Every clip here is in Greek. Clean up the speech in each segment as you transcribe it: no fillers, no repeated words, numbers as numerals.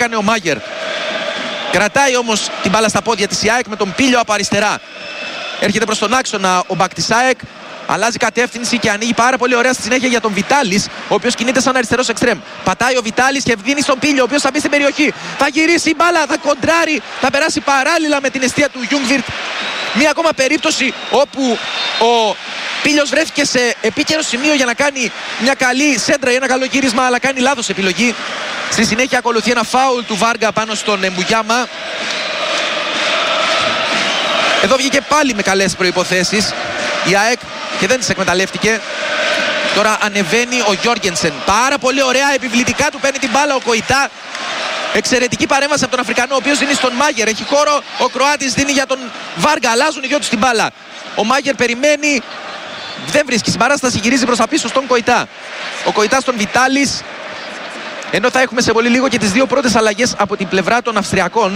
έκανε ο Μάγερ. Κρατάει όμως την μπάλα στα πόδια της η ΑΕΚ με τον Πίλιο από αριστερά. Έρχεται προς τον άξονα ο μπακ της ΑΕΚ. Αλλάζει κατεύθυνση και ανοίγει πάρα πολύ ωραία στη συνέχεια για τον Βιτάλης, ο οποίος κινείται σαν αριστερός εξτρέμ. Πατάει ο Βιτάλης και δίνει στον Πίλιο, ο οποίος θα μπει στην περιοχή. Θα γυρίσει η μπάλα, θα κοντράρει, θα περάσει παράλληλα με την εστία του Ljungvirth. Μία ακόμα περίπτωση όπου ο Πίλιος βρέθηκε σε επίκαιρο σημείο για να κάνει μια καλή σέντρα ή ένα καλό γύρισμα, αλλά κάνει λάθος επιλογή. Στη συνέχεια ακολουθεί ένα φάουλ του Βάργα πάνω στον Μπουγιάμα. Εδώ βγήκε πάλι με καλές προϋποθέσεις η ΑΕΚ και δεν τις εκμεταλλεύτηκε. Τώρα ανεβαίνει ο Γιώργενσεν. Πάρα πολύ ωραία, επιβλητικά του παίρνει την μπάλα ο Κοϊτά. Εξαιρετική παρέμβαση από τον Αφρικανό, ο οποίος δίνει στον Μάγερ. Έχει χώρο, ο Κροάτης δίνει για τον Βάργα. Αλλάζουν οι δυο τους την μπάλα. Ο Μάγερ περιμένει, δεν βρίσκει συμπαράσταση, γυρίζει προς τα πίσω στον Κοϊτά. Ο Κοϊτά στον Βιτάλης. Ενώ θα έχουμε σε πολύ λίγο και τις δύο πρώτες αλλαγές από την πλευρά των Αυστριακών.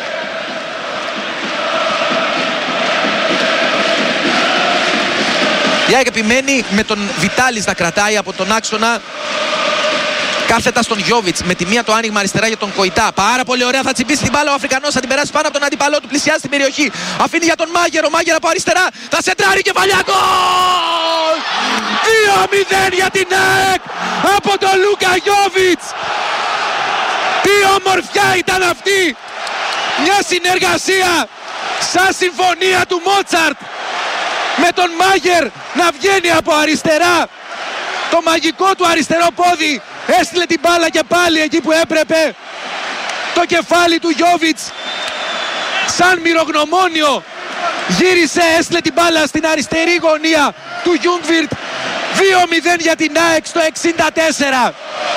Η ΑΕΚ επιμένει με τον Βιτάλης να κρατάει από τον άξονα. Κάθετα στον Γιόβιτς. Με τη μία το άνοιγμα αριστερά για τον Κοϊτά. Πάρα πολύ ωραία. Θα τσιμπήσει την μπάλα ο Αφρικανός. Θα την περάσει πάνω από τον αντίπαλό του. Πλησιάζει την περιοχή. Αφήνει για τον Μάγερ. Ο Μάγερ από αριστερά. Θα σεντράρει κεφαλιά. Γκολ! 2-0 για την ΑΕΚ από τον Λούκα Γιόβιτς. Τι ομορφιά ήταν αυτή. Μια συνεργασία σαν συμφωνία του Μότσαρτ. Με τον Μάγερ να βγαίνει από αριστερά. Το μαγικό του αριστερό πόδι έστειλε την μπάλα και πάλι εκεί που έπρεπε. Το κεφάλι του Γιόβιτς σαν μυρογνωμόνιο γύρισε, έστειλε την μπάλα στην αριστερή γωνία του Ljungvirth. 2-0 για την ΑΕΚ στο 64.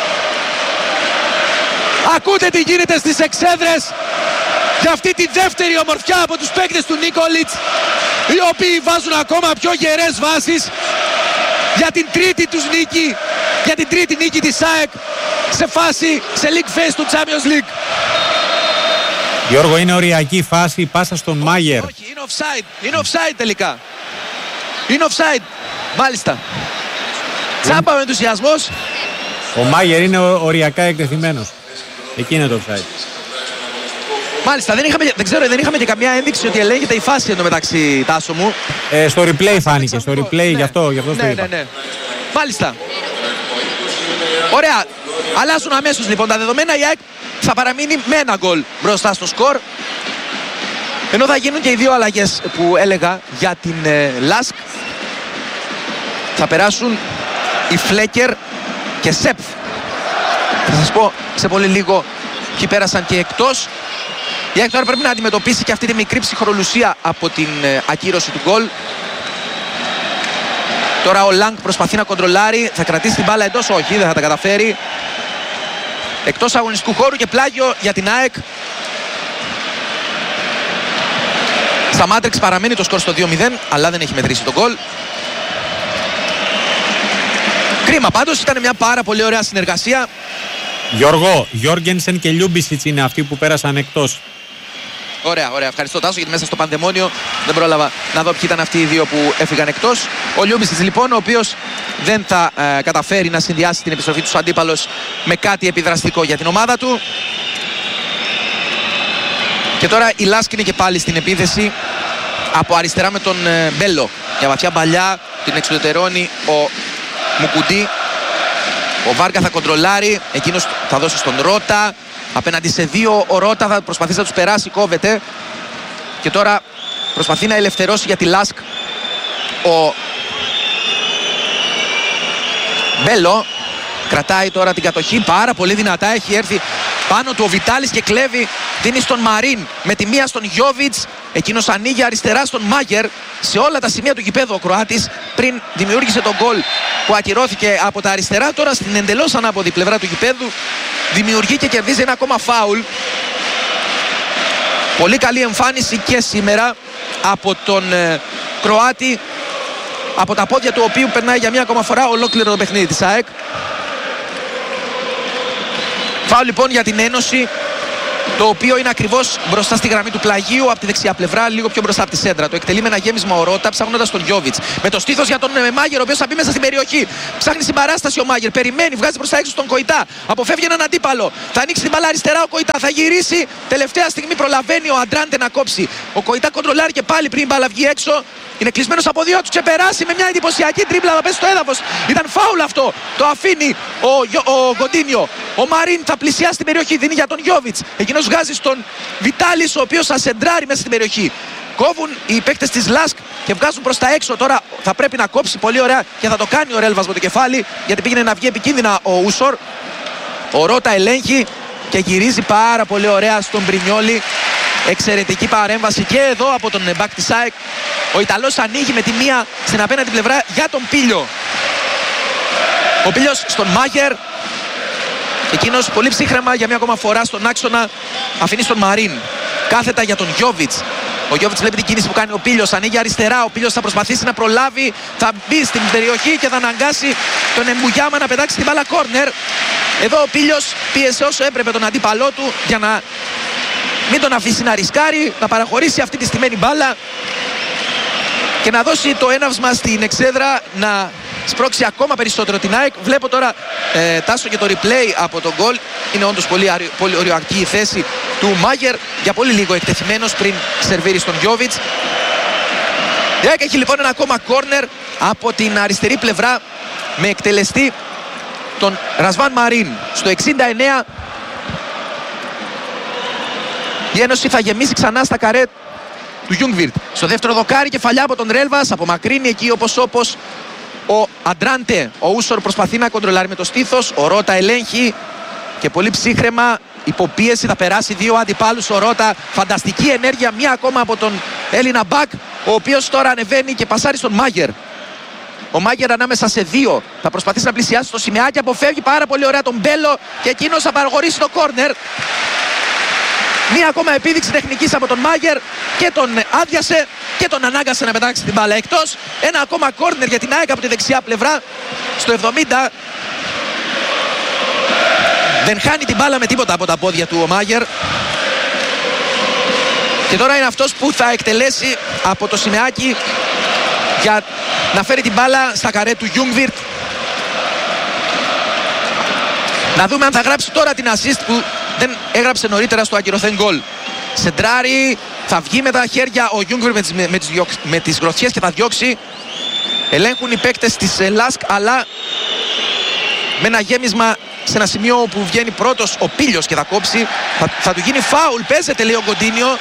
Ακούτε τι γίνεται στις εξέδρες για αυτή τη δεύτερη ομορφιά από τους παίκτες του Νίκολιτς, οι οποίοι βάζουν ακόμα πιο γερές βάσεις για την τρίτη τους νίκη, για την τρίτη νίκη της ΑΕΚ σε φάση, σε league phase του Champions League. Γιώργο, είναι οριακή φάση, η πάσα στον Μάγερ. Όχι, είναι offside, είναι offside τελικά. Είναι offside, μάλιστα. Τσάμπα ο ενθουσιασμός. Ο Μάγερ είναι οριακά εκτεθειμένος. Εκεί είναι το offside. Μάλιστα, δεν είχαμε και καμιά ένδειξη ότι ελέγχεται η φάση εντωμεταξύ, Τάσο μου. Στο replay φάνηκε, στο replay, ναι. γι' αυτό το είπα. Ναι. Μάλιστα. Ωραία. Αλλάζουν αμέσως λοιπόν τα δεδομένα. Η ΑΕΚ θα παραμείνει με ένα γκολ μπροστά στο σκορ. Ενώ θα γίνουν και οι δύο αλλαγές που έλεγα για την Λάσκ. Θα περάσουν οι Φλέκερ και Σεπφ. Θα σας πω σε πολύ λίγο ποιοι πέρασαν και εκτός. Η ΑΕΚ τώρα πρέπει να αντιμετωπίσει και αυτή τη μικρή ψυχρολουσία από την ακύρωση του γκολ. Τώρα ο Λάγκ προσπαθεί να κοντρολάρει. Θα κρατήσει την μπάλα εντός, όχι, δεν θα τα καταφέρει. Εκτός αγωνιστικού χώρου και πλάγιο για την ΑΕΚ. Στα Μάτριξ παραμένει το σκορ στο 2-0, αλλά δεν έχει μετρήσει τον γκολ. Κρίμα πάντως, ήταν μια πάρα πολύ ωραία συνεργασία. Γιώργο, Γιώργενσεν και Λιούμπισιτς είναι αυτοί που πέρασαν εκτός. Ωραία, ωραία. Ευχαριστώ Τάσο, γιατί μέσα στο πανδαιμόνιο δεν πρόλαβα να δω ποιοι ήταν αυτοί οι δύο που έφυγαν εκτός. Ο Λιούμπισιτς λοιπόν, ο οποίος δεν θα καταφέρει να συνδυάσει την επιστροφή του αντίπαλος με κάτι επιδραστικό για την ομάδα του. Και τώρα η Λάσκ είναι και πάλι στην επίθεση από αριστερά με τον Μπέλο. Για βαθιά μπαλιά την εξουδετερώνει ο Μουκουντή. Ο Βάργα θα κοντρολάρει, εκείνος θα δώσει στον Ρώτα. Απέναντι σε δύο ο Ρώτα θα προσπαθήσει να τους περάσει, κόβεται. Και τώρα προσπαθεί να ελευθερώσει για τη Λάσκ ο Μπέλο. Κρατάει τώρα την κατοχή, πάρα πολύ δυνατά έχει έρθει πάνω του ο Βιτάλης και κλέβει. Δίνει στον Μαρίν, με τη μία στον Γιόβιτς. Εκείνος ανοίγει αριστερά στον Μάγερ. Σε όλα τα σημεία του γηπέδου ο Κροάτης πριν δημιούργησε τον γκολ που ακυρώθηκε από τα αριστερά. Τώρα στην εντελώς ανάποδη πλευρά του γηπέδου δημιουργεί και κερδίζει ένα ακόμα φάουλ. Πολύ καλή εμφάνιση και σήμερα από τον Κροάτη, από τα πόδια του οποίου περνάει για μία ακόμα φορά ολόκληρο το παιχνίδι της ΑΕΚ. Φάουλ λοιπόν για την Ένωση. το οποίο είναι ακριβώς μπροστά στη γραμμή του πλαγίου, από τη δεξιά πλευρά, λίγο πιο μπροστά από τη σέντρα. Το εκτελεί με ένα γέμισμα ο Ρώτα, ψάχνοντας τον Γιόβιτς. Με το στήθος για τον Μάγερ, ο οποίος θα μπει μέσα στην περιοχή. Ψάχνει συμπαράσταση ο Μάγερ, περιμένει, βγάζει προς τα έξω τον Κοϊτά. Αποφεύγει έναν αντίπαλο. Θα ανοίξει την μπάλα αριστερά ο Κοϊτά, θα γυρίσει. Τελευταία στιγμή προλαβαίνει ο Αντράντε να κόψει. Ο Κοϊτά κοντρολάρει και πάλι πριν η μπάλα βγει έξω. Είναι κλεισμένος από δύο, του ξεπεράσει με μια εντυπωσιακή τρίμπλα, θα πέσει στο έδαφος. Ήταν φάουλ αυτό. Το αφήνει ο Γκοντίνιο. Ο Μαρίν θα πλησιάσει την περιοχή, δίνει για τον Γιόβιτς. Εκείνος βγάζει στον Βιτάλης, ο οποίος θα σεντράρει μέσα στην περιοχή. Κόβουν οι παίκτες της Λάσκ και βγάζουν προς τα έξω. Τώρα θα πρέπει να κόψει πολύ ωραία και θα το κάνει ο Ρέλβας με το κεφάλι, γιατί πήγαινε να βγει επικίνδυνα ο Ούσορ. Ο Ρώτα ελέγχει και γυρίζει πάρα πολύ ωραία στον Μπρινιόλι. Εξαιρετική παρέμβαση και εδώ από τον μπακ της ΑΕΚ. Ο Ιταλός ανοίγει με τη μία στην απέναντι πλευρά για τον Πίλιο. Ο Πίλιος στον Μάγερ. Εκείνος πολύ ψύχρεμα για μια ακόμα φορά στον άξονα αφήνει στον Μαρίν. Κάθετα για τον Γιόβιτς. Ο Γιόβιτς βλέπει την κίνηση που κάνει ο Πίλιος. Ανοίγει αριστερά. Ο Πίλιος θα προσπαθήσει να προλάβει. Θα μπει στην περιοχή και θα αναγκάσει τον Εμπουγιάμα να πετάξει την μπάλα κόρνερ. Εδώ ο Πίλιος πίεσε όσο έπρεπε τον αντίπαλό του για να μην τον αφήσει να ρισκάρει, να παραχωρήσει αυτή τη στημένη μπάλα και να δώσει το έναυσμα στην εξέδρα να σπρώξει ακόμα περισσότερο την ΑΕΚ. Βλέπω τώρα, Τάσο, και το replay από τον γκολ. Είναι όντως πολύ ωριακή η θέση του Μάγερ, για πολύ λίγο εκτεθειμένος πριν σερβίρει στον Γιόβιτς. Η ΑΕΚ έχει λοιπόν ένα ακόμα κόρνερ από την αριστερή πλευρά με εκτελεστή τον Ρασβάν Μαρίν. Στο 69 η Ένωση θα γεμίσει ξανά στα καρέ του Γιούγκβιρτ. Στο δεύτερο δοκάρι, κεφαλιά από τον Ρέλβας. Απομακρύνει εκεί όπως ο Αντράντε. Ο Ούσορ προσπαθεί να κοντρολάρει με το στήθος. Ο Ρώτα ελέγχει και πολύ ψύχρεμα, υποπίεση, θα περάσει δύο αντιπάλους ο Ρώτα. Φανταστική ενέργεια, μία ακόμα από τον Έλληνα μπακ, ο οποίος τώρα ανεβαίνει και πασάρει στον Μάγερ. Ο Μάγερ ανάμεσα σε δύο θα προσπαθήσει να πλησιάσει το Σιμεάκι. Αποφεύγει πάρα πολύ ωραία τον Μπέλο και εκείνος θα παραχωρήσει το κόρνερ. Μία ακόμα επίδειξη τεχνικής από τον Μάγερ και τον άδειασε και τον ανάγκασε να πετάξει την μπάλα εκτός. Ένα ακόμα κόρνερ για την ΑΕΚ από τη δεξιά πλευρά. Στο 70 δεν χάνει την μπάλα με τίποτα από τα πόδια του ο Μάγερ. Και τώρα είναι αυτός που θα εκτελέσει από το Σιμεάκι για να φέρει την μπάλα στα καρέ του Γιούγκβιρτ. Να δούμε αν θα γράψει τώρα την assist που δεν έγραψε νωρίτερα στο ακυρωθέν γκολ. Σεντράρει, θα βγει με τα χέρια ο Γιούγκβιρτ με τις γροθιές και θα διώξει. Ελέγχουν οι παίκτες της Λάσκ, αλλά με ένα γέμισμα σε ένα σημείο που βγαίνει πρώτος ο Πίλιος και θα κόψει. Θα του γίνει φάουλ, παίζεται, λέει ο Γκοντίνιο.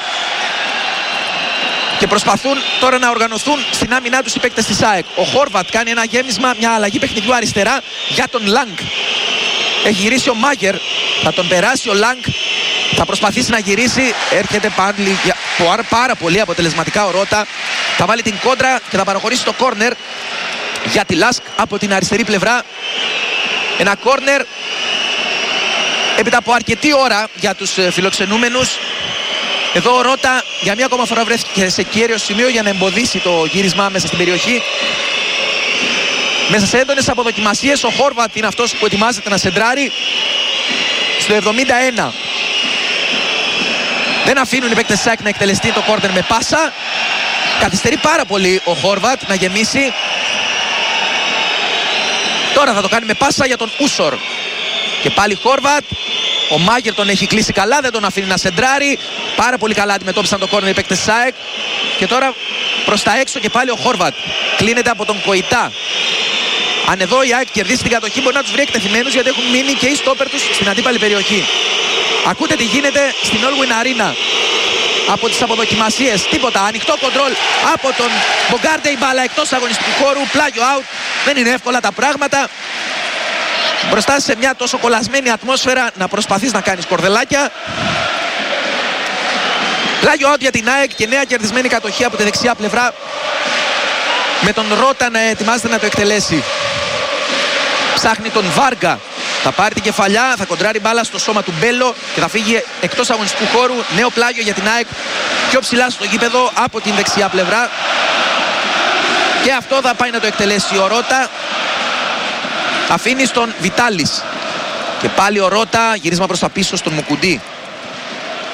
Και προσπαθούν τώρα να οργανωθούν στην άμυνά τους οι παίκτες της ΑΕΚ. Ο Χόρβατ κάνει ένα γέμισμα, μια αλλαγή παιχνιδιού αριστερά για τον Λάγκ. Έχει γυρίσει ο Μάγερ, θα τον περάσει ο Λάγκ, θα προσπαθήσει να γυρίσει. Έρχεται πάλι πάρα πολύ αποτελεσματικά ο Ρώτα. Θα βάλει την κόντρα και θα παραχωρήσει το κόρνερ για τη Λάσκ από την αριστερή πλευρά. Ένα κόρνερ έπειτα από αρκετή ώρα για τους φιλοξενούμενους. Εδώ ο Ρώτα για μία ακόμα φορά βρέθηκε σε κέριο σημείο για να εμποδίσει το γύρισμα μέσα στην περιοχή. Μέσα σε έντονες αποδοκιμασίες ο Χόρβατ είναι αυτός που ετοιμάζεται να σεντράρει. Στο 71 δεν αφήνουν οι παίκτες ΣΑΚ να εκτελεστεί το κόρνερ με πάσα. Καθυστερεί πάρα πολύ ο Χόρβατ να γεμίσει. Τώρα θα το κάνει με πάσα για τον Ούσορ. Και πάλι Χόρβατ. Ο Μάγερ τον έχει κλείσει καλά, δεν τον αφήνει να σεντράρει. Πάρα πολύ καλά αντιμετώπισαν το κόρνερ οι παίκτες ΣΑΕΚ. Και τώρα προς τα έξω και πάλι ο Χόρβατ. Κλείνεται από τον Κοϊτά. Αν εδώ η ΑΕΚ κερδίσει την κατοχή, μπορεί να τους βρει εκτεθειμένους, γιατί έχουν μείνει και οι στόπερ τους στην αντίπαλη περιοχή. Ακούτε τι γίνεται στην Allwyn Arena από τις αποδοκιμασίες. Τίποτα, ανοιχτό κοντρόλ από τον Μπογκάρντε, η μπάλα εκτός αγωνιστικού χώρου, πλάγιο out. Δεν είναι εύκολα τα πράγματα. Μπροστά σε μια τόσο κολλασμένη ατμόσφαιρα να προσπαθείς να κάνεις κορδελάκια. Πλάγιο out για την ΑΕΚ και νέα κερδισμένη κατοχή από τη δεξιά πλευρά, με τον Ρώτα να ετοιμάζεται να το εκτελέσει. Ψάχνει τον Βάργα. Θα πάρει την κεφαλιά, θα κοντράρει μπάλα στο σώμα του Μπέλο και θα φύγει εκτός αγωνιστικού χώρου. Νέο πλάγιο για την ΑΕΚ, πιο ψηλά στο γήπεδο από την δεξιά πλευρά. Και αυτό θα πάει να το εκτελέσει ο Ρώτα. Αφήνει στον Βιτάλης. Και πάλι ο Ρώτα, γύρισμα προς τα πίσω στον Μουκουντή.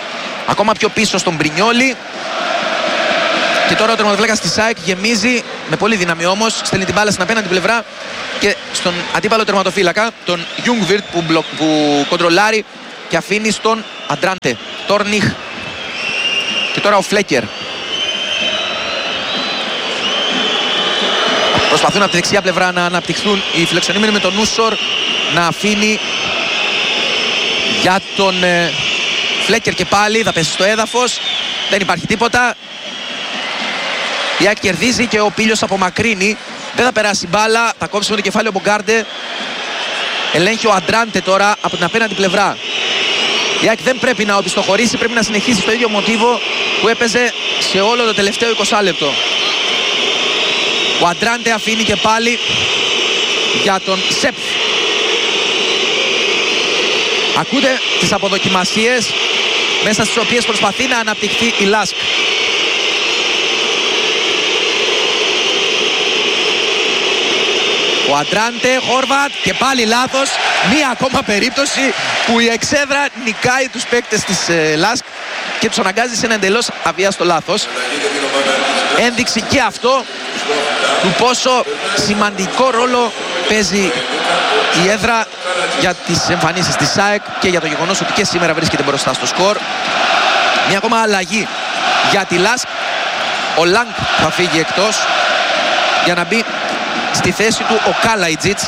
ακόμα πιο πίσω στον Μπρινιόλι. Και τώρα ο τερματοφύλακας της ΑΕΚ γεμίζει με πολύ δύναμη όμως, στέλνει την μπάλα στην απέναντι πλευρά και στον αντίπαλο τερματοφύλακα, τον Γιούγκβιρτ που κοντρολάρει και αφήνει στον Αντράντε. Τόρνιχ και τώρα ο Φλέκερ. Προσπαθούν από τη δεξιά πλευρά να αναπτυχθούν οι φιλοξενούμενοι με τον Ούσορ να αφήνει για τον Φλέκερ και πάλι θα πέσει στο έδαφος. Δεν υπάρχει τίποτα. Η ΑΕΚ κερδίζει και ο Πίλιος απομακρύνει. Δεν θα περάσει μπάλα. Θα κόψει με το κεφάλι ο Μπογκάρντε. Ελέγχει ο Αντράντε τώρα από την απέναντι πλευρά. Η ΑΕΚ δεν πρέπει να οπισθοχωρήσει. Πρέπει να συνεχίσει στο ίδιο μοτίβο που έπαιζε σε όλο το τελευταίο 20 λεπτό. Ο Αντράντε αφήνει και πάλι για τον Σεπ. Ακούτε τις αποδοκιμασίες μέσα στις οποίες προσπαθεί να αναπτυχθεί η Λάσκ. Ο Αντράντε, Χόρβατ και πάλι λάθος. Μία ακόμα περίπτωση που η εξέδρα νικάει τους παίκτες της Λάσκ και τους αναγκάζει σε ένα εντελώς αβίαστο λάθος. Ένδειξη και αυτό του πόσο σημαντικό ρόλο παίζει η έδρα για τις εμφανίσεις της ΑΕΚ και για το γεγονός ότι και σήμερα βρίσκεται μπροστά στο σκορ. Μια ακόμα αλλαγή για τη Λάσκ. Ο Λάγκ θα φύγει εκτός για να μπει στη θέση του ο Καλαϊτζίτς.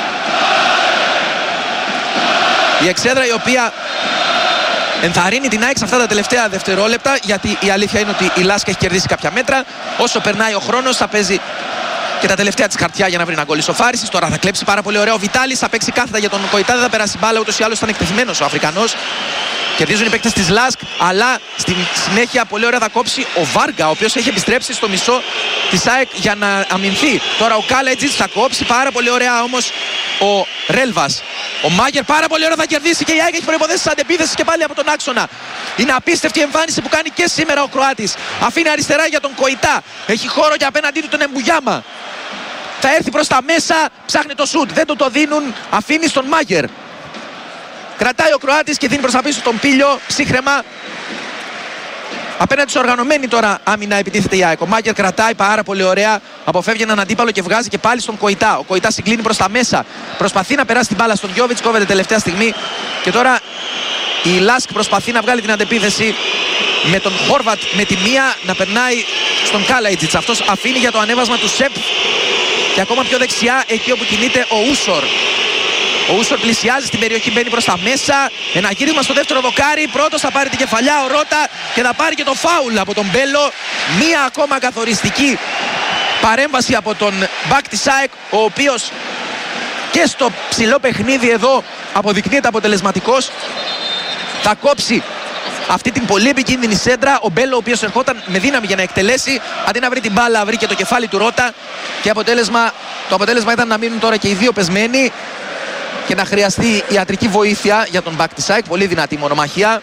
Η εξέδρα η οποία ενθαρρύνει την ΑΕΚ σε αυτά τα τελευταία δευτερόλεπτα, γιατί η αλήθεια είναι ότι η Λάσκ έχει κερδίσει κάποια μέτρα. Όσο περνάει ο χρόνος θα παίζει και τα τελευταία της χαρτιά για να βρει ένα γκολ ισοφάρισης. Τώρα θα κλέψει πάρα πολύ ωραίο ο Βιτάλης, θα παίξει κάθετα για τον Κοϊτά, δεν θα περάσει μπάλα, ούτως ή άλλως ήταν εκτεθειμένος ο Αφρικανός. Κερδίζουν οι παίκτες της Λάσκ, αλλά στη συνέχεια πολύ ωραία θα κόψει ο Βάργα, ο οποίος έχει επιστρέψει στο μισό της ΑΕΚ για να αμυνθεί. Τώρα ο Καλαϊτζίτς θα κόψει πάρα πολύ ωραία όμως ο Ρέλβας. Ο Μάγερ πάρα πολύ ωραία θα κερδίσει και η ΑΕΚ έχει προϋποθέσεις αντεπίθεσης και πάλι από τον άξονα. Είναι απίστευτη η εμφάνιση που κάνει και σήμερα ο Κροάτης. Αφήνει αριστερά για τον Κοϊτά. Έχει χώρο και απέναντί του τον Εμπουγιάμα. Θα έρθει προς τα μέσα, ψάχνει το σουτ. Δεν το δίνουν, αφήνει στον Μάγερ. Κρατάει ο Κροάτης και δίνει προς τα πίσω τον Πίλιο, ψύχρεμα. Απέναντι σε οργανωμένη τώρα άμυνα επιτίθεται η ΑΕΚ. Ο Μάγκερ κρατάει πάρα πολύ ωραία, αποφεύγει έναν αντίπαλο και βγάζει και πάλι στον Κοϊτά. Ο Κοϊτά συγκλίνει προς τα μέσα, προσπαθεί να περάσει την μπάλα στον Γιόβιτς, κόβεται τελευταία στιγμή. Και τώρα η Λάσκ προσπαθεί να βγάλει την αντεπίθεση με τον Χόρβατ με τη μία να περνάει στον Καλαϊτζιτς. Αυτός αφήνει για το ανέβασμα του Σεπ και ακόμα πιο δεξιά εκεί όπου κινείται ο Ούσορ. Ο Ούσορ πλησιάζει στην περιοχή, μπαίνει προς τα μέσα. Ένα γύρισμα στο δεύτερο δοκάρι. Πρώτος θα πάρει την κεφαλιά ο Ρώτα και θα πάρει και το φάουλ από τον Μπέλο. Μία ακόμα καθοριστική παρέμβαση από τον μπακ της ΑΕΚ, ο οποίος και στο ψηλό παιχνίδι εδώ αποδεικνύεται αποτελεσματικός. Θα κόψει αυτή την πολύ επικίνδυνη σέντρα. Ο Μπέλο, ο οποίος ερχόταν με δύναμη για να εκτελέσει, αντί να βρει την μπάλα, βρήκε το κεφάλι του Ρώτα. Και το αποτέλεσμα ήταν να μείνουν τώρα και οι δύο πεσμένοι και να χρειαστεί ιατρική βοήθεια για τον μπακ της ΑΕΚ. Πολύ δυνατή μονομαχία.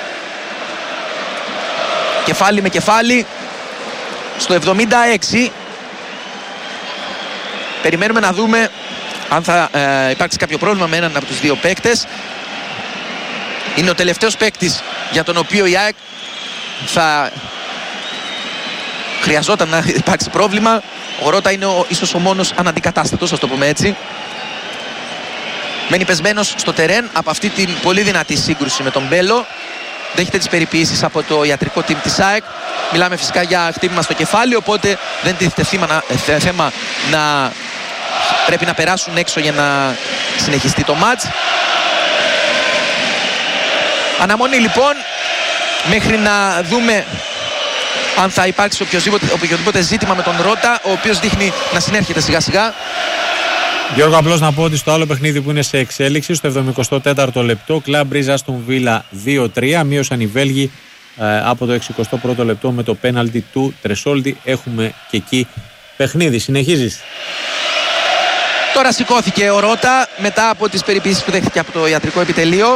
Κεφάλι με κεφάλι. Στο 76. Περιμένουμε να δούμε αν θα υπάρξει κάποιο πρόβλημα με έναν από τους δύο παίκτες. Είναι ο τελευταίος παίκτης για τον οποίο η ΑΕΚ θα χρειαζόταν να υπάρξει πρόβλημα. Ο Ρώτα είναι ίσως ο μόνος αναντικατάστατος, ας το πούμε έτσι. Μένει πεσμένος στο τερέν από αυτή την πολύ δυνατή σύγκρουση με τον Μπέλο. Δέχεται τις περιποίησεις από το ιατρικό team της ΑΕΚ. Μιλάμε φυσικά για χτύπημα στο κεφάλι, οπότε δεν τίθεται θέμα να πρέπει να περάσουν έξω για να συνεχιστεί το μάτς. Αναμονή λοιπόν μέχρι να δούμε αν θα υπάρξει οποιοδήποτε ζήτημα με τον Ρώτα, ο οποίος δείχνει να συνέρχεται σιγά σιγά. Γιώργο, απλώς να πω ότι στο άλλο παιχνίδι που είναι σε εξέλιξη, στο 74ο λεπτό, Κλαμπ Μπρίζ Άστον Βίλα 2-3, μείωσαν οι Βέλγοι από το 61ο λεπτό με το πέναλτι του Τρεσόλντι. Έχουμε και εκεί παιχνίδι. Συνεχίζεις. Τώρα σηκώθηκε ο Ρώτα μετά από τις περιποίησεις που δέχτηκε από το ιατρικό επιτελείο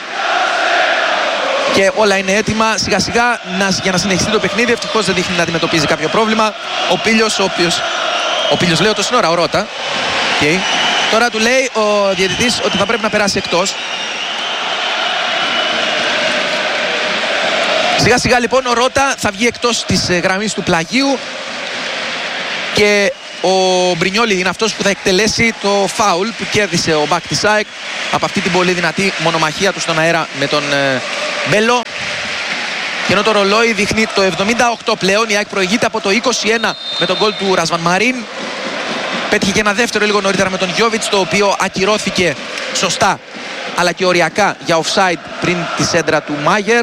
και όλα είναι έτοιμα σιγά σιγά για να συνεχιστεί το παιχνίδι. Ευτυχώς δεν δείχνει να αντιμετωπίζει κάποιο πρόβλημα. Ο Πίλιος λέει τόση ώρα, ο Ρώτα. Okay. Τώρα του λέει ο διαιτητής ότι θα πρέπει να περάσει εκτός. Σιγά σιγά λοιπόν ο Ρώτα θα βγει εκτός της γραμμής του πλαγίου και ο Μπρινιόλι είναι αυτός που θα εκτελέσει το φάουλ που κέρδισε ο μπακ της ΑΕΚ από αυτή την πολύ δυνατή μονομαχία του στον αέρα με τον Μπέλο. Και ενώ το ρολόι δείχνει το 78 πλέον, η ΑΕΚ προηγείται από το 21 με τον γκολ του Ρασβάν Μαρίν. Πέτυχε και ένα δεύτερο λίγο νωρίτερα με τον Γιόβιτς, το οποίο ακυρώθηκε σωστά αλλά και οριακά για offside πριν τη σέντρα του Μάγερ.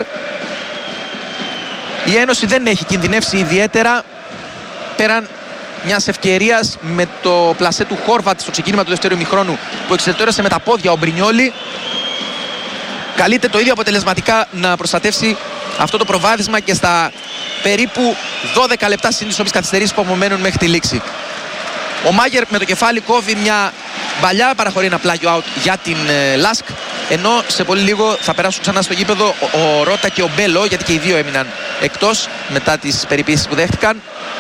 Η Ένωση δεν έχει κινδυνεύσει ιδιαίτερα πέραν μιας ευκαιρίας με το πλασέ του Χόρβατ στο ξεκίνημα του δεύτερου ημιχρόνου που εξελτέρωσε με τα πόδια ο Μπρινιόλι. Καλείται το ίδιο αποτελεσματικά να προστατεύσει αυτό το προβάδισμα και στα περίπου 12 λεπτά συν τις όποιες καθυστερήσεις που απομένουν μέχρι τη λήξη. Ο Μάγερ με το κεφάλι κόβει μια μπαλιά, παραχωρεί ένα πλάγιο out για την Λάσκ, ενώ σε πολύ λίγο θα περάσουν ξανά στο γήπεδο ο Ρώτα και ο Μπέλο, γιατί και οι δύο έμειναν εκτός μετά τις περιποιήσεις που δέχτηκαν.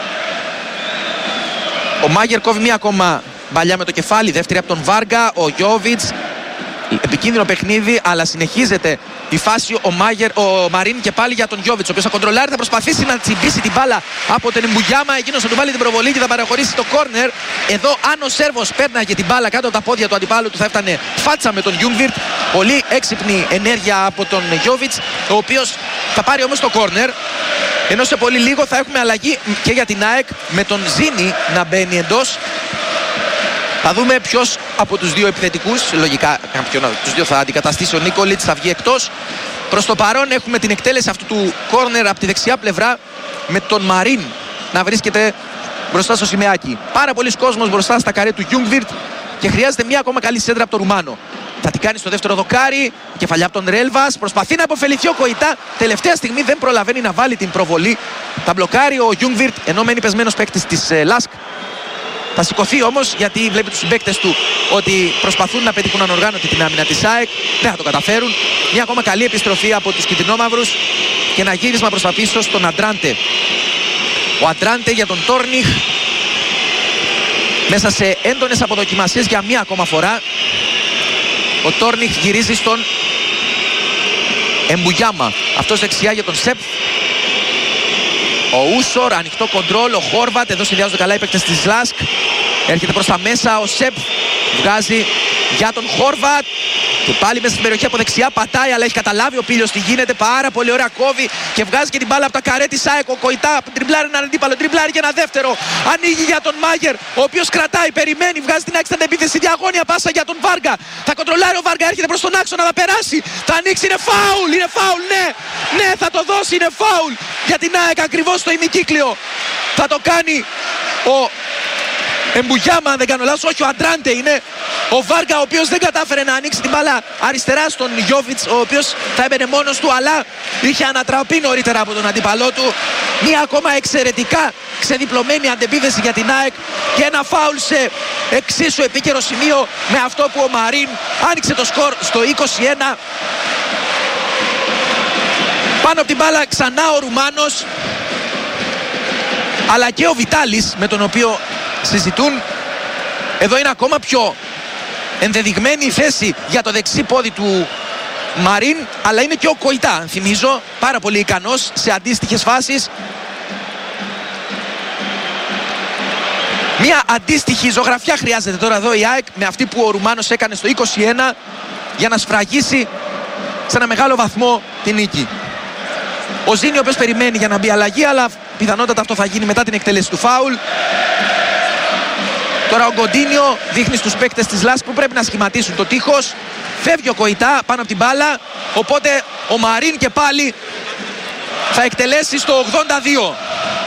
Ο Μάγερ κόβει μια ακόμα μπαλιά με το κεφάλι, δεύτερη από τον Βάργα, ο Γιόβιτς. Επικίνδυνο παιχνίδι, αλλά συνεχίζεται η φάση. Ο Μαρίν και πάλι για τον Γιόβιτς, ο οποίος θα κοντρολάρει, θα προσπαθήσει να τσιμπήσει την μπάλα από τον Εμπουγιάμα. Εκείνος θα του βάλει την προβολή και θα παραχωρήσει το κόρνερ. Εδώ, αν ο Σέρβος πέρναγε την μπάλα κάτω από τα πόδια του αντιπάλου του, θα έφτανε φάτσα με τον Γιούγκβιρτ. Πολύ έξυπνη ενέργεια από τον Γιόβιτς, ο οποίος θα πάρει όμως το κόρνερ. Ενώ σε πολύ λίγο θα έχουμε αλλαγή και για την ΑΕΚ με τον Ζήνη να μπαίνει εντός. Θα δούμε ποιος από τους δύο επιθετικούς, λογικά κάποιον από τους δύο θα αντικαταστήσει. Ο Νίκολιτς θα βγει εκτός. Προς το παρόν έχουμε την εκτέλεση αυτού του κόρνερ από τη δεξιά πλευρά με τον Μαρίν να βρίσκεται μπροστά στο σημαίακι. Πάρα πολλοί κόσμος μπροστά στα καρέ του Γιούγκβιρτ και χρειάζεται μια ακόμα καλή σέντρα από τον Ρουμάνο. Θα την κάνει στο δεύτερο δοκάρι, κεφαλιά από τον Ρέλβας, προσπαθεί να αποφεληθεί ο Κοϊτά. Τελευταία στιγμή δεν προλαβαίνει να βάλει την προβολή. Τα μπλοκάρει ο Γιούγκβιρτ ενώ μένει πεσμένος παίκτης της Λάσκ. Θα σηκωθεί όμως γιατί βλέπει τους συμπαίκτες του ότι προσπαθούν να πετύχουν ανοργάνωτη την άμυνα της ΑΕΚ. Δεν θα το καταφέρουν. Μια ακόμα καλή επιστροφή από τους κιτρινόμαυρους και ένα γύρισμα προς τα πίσω στον Αντράντε. Ο Αντράντε για τον Τόρνιχ μέσα σε έντονες αποδοκιμασίες για μία ακόμα φορά. Ο Τόρνιχ γυρίζει στον Εμπουγιάμα. Αυτός δεξιά για τον Σεπ. Ο Ούσορ, ανοιχτό κοντρόλ, ο Χόρβατ, εδώ συνδυάζονται καλά οι παίκτες της Λάσκ. Έρχεται προς τα μέσα, ο Σεπ βγάζει για τον Χόρβατ. Και πάλι μέσα στην περιοχή από δεξιά πατάει, αλλά έχει καταλάβει ο Πίλιος τι γίνεται. Πάρα πολύ ωραία κόβει και βγάζει και την μπάλα από τα καρέ της ΑΕΚ. Ο Κοϊτά τριμπλάρει έναν αντίπαλο, τριμπλάρει και ένα δεύτερο. Ανοίγει για τον Μάγερ, ο οποίος κρατάει, περιμένει, βγάζει την ΑΕΚ στην επίθεση. Διαγώνια πάσα για τον Βάργα. Θα κοντρολάρει ο Βάργα, έρχεται προς τον άξονα, θα περάσει. Θα ανοίξει, είναι φάουλ, ναι. Ναι, θα το δώσει, είναι φάουλ για την ΑΕΚ ακριβώς στο ημικύκλιο. Θα το κάνει ο Εμπουγιάμα, αν δεν κάνω λάθος, όχι ο Αντράντε είναι. Ο Βάργα, ο οποίος δεν κατάφερε να ανοίξει την μπάλα αριστερά στον Γιόβιτς, ο οποίος θα έμπαινε μόνος του, αλλά είχε ανατραπεί νωρίτερα από τον αντίπαλό του. Μία ακόμα εξαιρετικά ξεδιπλωμένη αντεπίθεση για την ΑΕΚ και ένα φάουλ σε εξίσου επίκαιρο σημείο με αυτό που ο Μαρίν άνοιξε το σκορ στο 21. Πάνω από την μπάλα ξανά ο Ρουμάνος, αλλά και ο Βιτάλης με τον οποίο συζητούν. Εδώ είναι ακόμα πιο ενδεδειγμένη η θέση για το δεξί πόδι του Μαρίν, αλλά είναι και ο Κοϊτά, θυμίζω, πάρα πολύ ικανός σε αντίστοιχες φάσεις. Μια αντίστοιχη ζωγραφιά χρειάζεται τώρα εδώ η ΑΕΚ με αυτή που ο Ρουμάνος έκανε στο 21 για να σφραγίσει σε ένα μεγάλο βαθμό την νίκη. Ο Ζήνη ο οποίος περιμένει για να μπει αλλαγή, αλλά πιθανότατα αυτό θα γίνει μετά την εκτέλεση του φάουλ. Τώρα ο Γκοντίνιο δείχνει στους παίκτες της Λάσκ που πρέπει να σχηματίσουν το τείχος. Φεύγει ο Κοϊτά πάνω από την μπάλα, οπότε ο Μαρίν και πάλι θα εκτελέσει στο 82.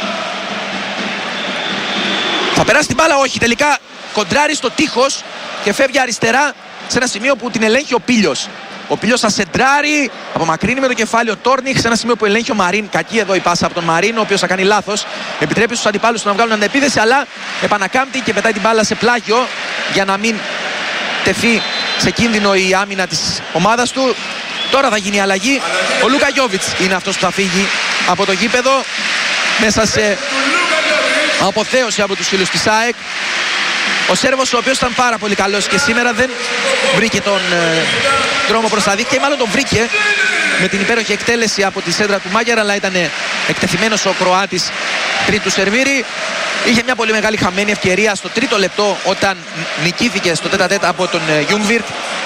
Θα περάσει την μπάλα, όχι, τελικά κοντράρει στο τείχος και φεύγει αριστερά σε ένα σημείο που την ελέγχει ο Πίλιος. Ο Πίλιος θα σεντράρει, απομακρύνει με το κεφάλι ο Τόρνιχ σε ένα σημείο που ελέγχει ο Μαρίν. Κακή εδώ η πάσα από τον Μαρίν, ο οποίος θα κάνει λάθος. Επιτρέπει στους αντιπάλους να βγάλουν αντεπίθεση, αλλά επανακάμπτει και πετάει την μπάλα σε πλάγιο για να μην τεθεί σε κίνδυνο η άμυνα της ομάδας του. Τώρα θα γίνει η αλλαγή. Ο Λούκα Γιόβιτς είναι αυτός που θα φύγει από το γήπεδο μέσα σε αποθέωση από τους φίλους της ΑΕΚ. Ο Σέρβος, ο οποίος ήταν πάρα πολύ καλός και σήμερα δεν βρήκε τον δρόμο προς τα δίκτυα, ή μάλλον τον βρήκε, με την υπέροχη εκτέλεση από τη σέντρα του Μάγερ, αλλά ήταν εκτεθειμένος ο Κροάτης πριν του σερβίρει. Είχε μια πολύ μεγάλη χαμένη ευκαιρία στο τρίτο λεπτό όταν νικήθηκε στο τέτα-τέτα από τον Ljungvirth.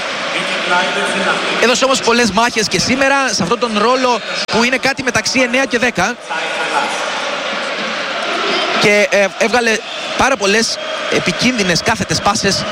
Έδωσε όμως πολλές μάχες και σήμερα σε αυτόν τον ρόλο που είναι κάτι μεταξύ 9 και 10 και έβγαλε πάρα πολλές επικίνδυνες κάθετες πάσες.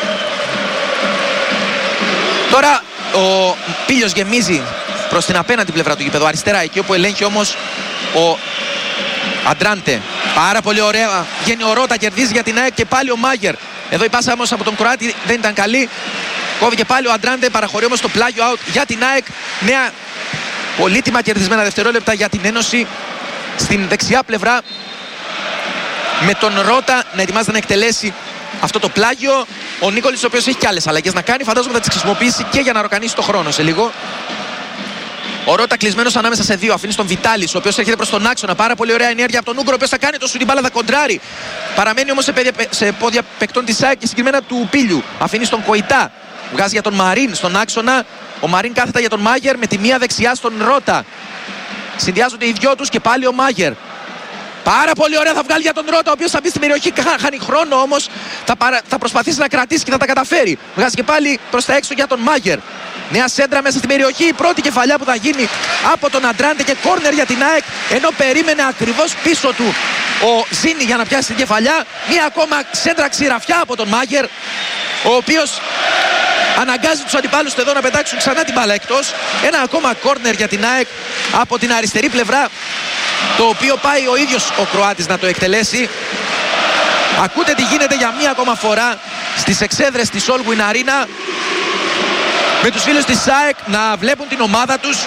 Τώρα ο Πίλιος γεμίζει προς την απέναντι πλευρά του γηπέδου, αριστερά, εκεί όπου ελέγχει όμως ο Αντράντε. Πάρα πολύ ωραία βγαίνει ο Ρώτα, κερδίζει για την ΑΕΚ και πάλι ο Μάγερ. Εδώ η πάσα όμως από τον Κροάτη δεν ήταν καλή. Κόβει και πάλι ο Αντράντε, παραχωρεί όμως το πλάγιο out για την ΑΕΚ. Νέα πολύτιμα κερδισμένα δευτερόλεπτα για την Ένωση στην δεξιά πλευρά, με τον Ρώτα να ετοιμάζεται να εκτελέσει αυτό το πλάγιο. Ο Νίκολης, ο οποίος έχει και άλλες αλλαγές να κάνει, φαντάζομαι θα τις χρησιμοποιήσει και για να ροκανίσει το χρόνο σε λίγο. Ο Ρώτα κλεισμένος ανάμεσα σε δύο, αφήνει στον Βιτάλης, ο οποίος έρχεται προς τον άξονα. Πάρα πολύ ωραία ενέργεια από τον Ούγκρο, ο οποίος θα κάνει το σου, την μπάλα θα κοντράρει. Παραμένει όμως σε πόδια παικτών της ΑΕΚ και συγκεκριμένα του Πίλιου. Αφήνει στον Κοϊτά, βγάζει για τον Μαρίν στον άξονα. Ο Μαρίν κάθετα για τον Μάγερ με τη μία δεξιά στον Ρώτα. Συνδυάζονται οι δυο τους και πάλι ο Μάγερ. Πάρα πολύ ωραία θα βγάλει για τον Ρώτα, ο οποίος θα μπει στην περιοχή, χάνει χρόνο όμως, θα προσπαθήσει να κρατήσει και θα τα καταφέρει. Βγάζει και πάλι προς τα έξω για τον Μάγερ. Νέα σέντρα μέσα στην περιοχή, η πρώτη κεφαλιά που θα γίνει από τον Αντράντε και κόρνερ για την ΑΕΚ, ενώ περίμενε ακριβώς πίσω του ο Ζήνη για να πιάσει την κεφαλιά. Μία ακόμα σέντρα ξηραφιά από τον Μάγερ, ο οποίος αναγκάζει τους αντιπάλους του εδώ να πετάξουν ξανά την μπάλα εκτός. Ένα ακόμα κόρνερ για την ΑΕΚ από την αριστερή πλευρά, το οποίο πάει ο ίδιος ο Κροάτης να το εκτελέσει. Ακούτε τι γίνεται για μία ακόμα φορά στις εξέδρες της Όλγουιν Αρίνα, με τους φίλους της ΑΕΚ να βλέπουν την ομάδα τους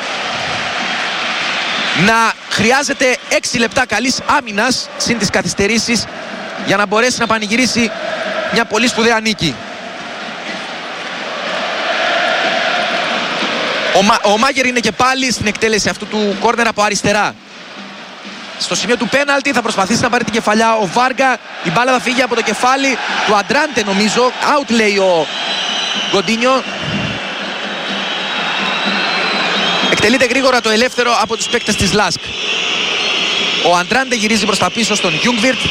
να χρειάζεται 6 λεπτά καλής άμυνας συν τις καθυστερήσεις για να μπορέσει να πανηγυρίσει μια πολύ σπουδαία νίκη. Ο Μάγερ είναι και πάλι στην εκτέλεση αυτού του κόρνερ από αριστερά. Στο σημείο του πέναλτι θα προσπαθήσει να πάρει την κεφαλιά ο Βάργα. Η μπάλα θα φύγει από το κεφάλι του Αντράντε, νομίζω. Out λέει ο Γκοντίνιο. Εκτελείται γρήγορα το ελεύθερο από τους παίκτες της ΛΑΣΚ. Ο Αντράντε γυρίζει προς τα πίσω στον Ljungvirth.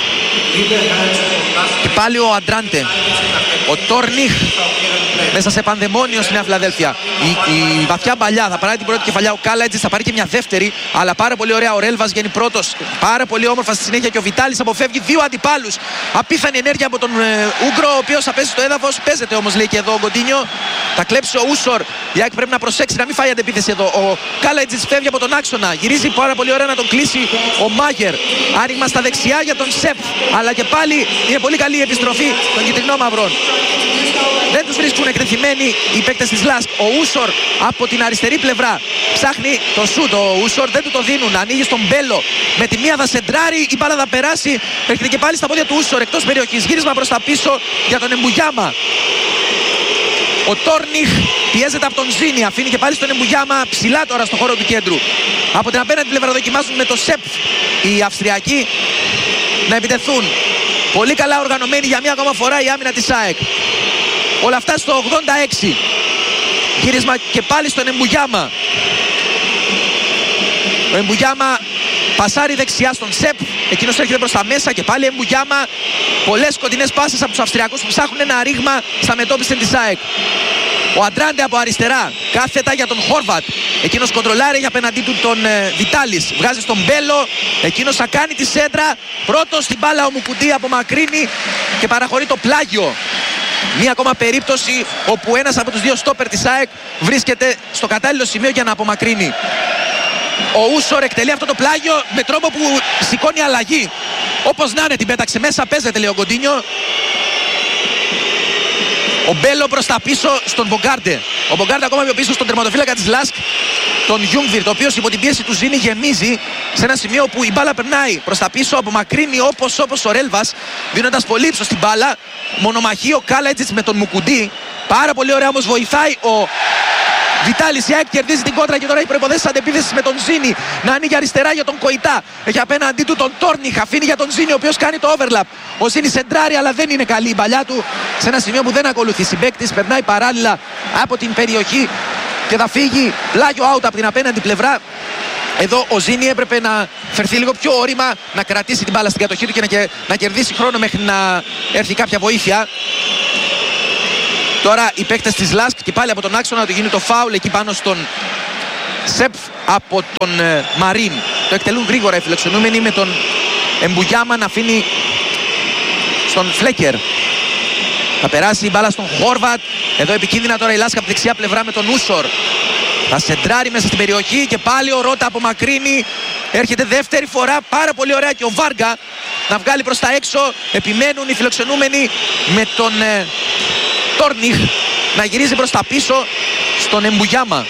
Και πάλι ο Αντράντε. Ο Τόρνιχ μέσα σε πανδαιμόνιο στη Νέα Φιλαδέλφια. Η βαθιά μπαλιά θα πάρει την πρώτη κεφαλιά. Ο Κάλατζης θα πάρει και μια δεύτερη. Αλλά πάρα πολύ ωραία ο Ρέλβας βγαίνει πρώτος. Πάρα πολύ όμορφα στη συνέχεια και ο Βιτάλης αποφεύγει δύο αντιπάλους. Απίθανη ενέργεια από τον Ούγκρο, ο οποίος θα πέσει στο έδαφος. Παίζεται όμως, λέει και εδώ ο Γκοντίνιο. Θα κλέψει ο Ούσορ. Η ΑΕΚ πρέπει να προσέξει να μην φάει αντεπίθεση εδώ. Ο Κάλατζης φεύγει από τον άξονα. Γυρίζει πάρα πολύ ωραία να τον κλείσει ο Μάγερ. Άνοιγμα στα δεξιά για τον Σεπ. Αλλά και πάλι είναι πολύ καλή η επιστροφή των κυτρινόμαυρων. Δεν τους βρίσκουν εκτεθειμένοι οι παίκτες της ΛΑΣΚ. Ο Ούσορ από την αριστερή πλευρά ψάχνει το σούτ. Ο Ούσορ δεν του το δίνουν. Ανοίγει στον Μπέλο. Με τη μία θα σεντράρει. Η μπάλα θα περάσει. Έρχεται και πάλι στα πόδια του Ούσορ εκτός περιοχής. Γύρισμα προς τα πίσω για τον Εμπουγιάμα. Ο Τόρνιχ πιέζεται από τον Ζήνη. Αφήνει και πάλι στον Εμπουγιάμα ψηλά τώρα στο χώρο του κέντρου. Από την απέναντι πλευρά δοκιμάζουν με το Σεπ οι Αυστριακοί να επιτεθούν. Πολύ καλά οργανωμένη για μία ακόμα φορά η άμυνα της ΑΕΚ. Όλα αυτά στο 86. Γύρισμα και πάλι στον Εμπουγιάμα. Ο Εμπουγιάμα πασάρει δεξιά στον Σεπ. Εκείνος έρχεται προς τα μέσα και πάλι Εμπουγιάμα. Πολλές κοντινές πάσες από τους Αυστριακούς που ψάχνουν ένα ρήγμα στα μετώπιση της ΑΕΚ. Ο Αντράντε από αριστερά, κάθετα για τον Χόρβατ. Εκείνος κοντρολάρει για απέναντί του τον Βιτάλης. Βγάζει στον Μπέλο. Εκείνος θα κάνει τη σέντρα. Πρώτος στην μπάλα ο Μουκουντή απομακρύνει και παραχωρεί το πλάγιο. Μία ακόμα περίπτωση όπου ένας από τους δύο στόπερ της ΑΕΚ βρίσκεται στο κατάλληλο σημείο για να απομακρύνει. Ο Ούσορ εκτελεί αυτό το πλάγιο με τρόπο που σηκώνει αλλαγή. Όπως να είναι την πέταξε μέσα, παίζεται, λέει ο Γκοντίνιο. Ο Μπέλο προς τα πίσω στον Μπογκάρντε. Ο Μπογκάρντε ακόμα πιο πίσω στον τερματοφύλακα της ΛΑΣΚ, τον Ljungvirth, ο οποίος υπό την πίεση του Ζήνη γεμίζει σε ένα σημείο που η μπάλα περνάει προς τα πίσω, απομακρύνει όπως ο Ρέλβας, δίνοντας πολύ ύψος στην μπάλα. Μονομαχεί ο Κάλατζιτς με τον Μουκουντή. Πάρα πολύ ωραία όμως βοηθάει ο Βιτάλης. Η ΑΕΚ κερδίζει την κόντρα και τώρα έχει προϋποθέσεις αντεπίθεσης με τον Ζήνη να ανοίγει αριστερά για τον Κοϊτά. Έχει απέναντί του τον Τόρνιχ. Αφήνει για τον Ζήνη, ο οποίος κάνει το overlap. Ο Ζήνη σεντράρει, αλλά δεν είναι καλή η παλιά του σε ένα σημείο που δεν ακολουθεί συμπαίκτης. Περνάει παράλληλα από την περιοχή και θα φύγει πλάγιο out από την απέναντι πλευρά. Εδώ ο Ζήνη έπρεπε να φερθεί λίγο πιο όρημα, να κρατήσει την μπάλα στην κατοχή του και να κερδίσει χρόνο μέχρι να έρθει κάποια βοήθεια. Τώρα οι παίκτες της Λάσκ και πάλι από τον άξονα να του γίνει το φάουλ εκεί πάνω στον Σεπφ από τον Μαρίν. Το εκτελούν γρήγορα οι φιλοξενούμενοι με τον Εμπουγιάμα να αφήνει στον Φλέκερ. Θα περάσει η μπάλα στον Χόρβατ. Εδώ επικίνδυνα τώρα η Λάσκ από δεξιά πλευρά με τον Ούσορ. Θα σεντράρει μέσα στην περιοχή και πάλι ο Ρώτα απομακρύνει. Έρχεται δεύτερη φορά, πάρα πολύ ωραία, και ο Βάργα να βγάλει προς τα έξω. Επιμένουν οι φιλοξενούμενοι με τον Τόρνιχ να γυρίζει προς τα πίσω στον Εμπουγιάμα.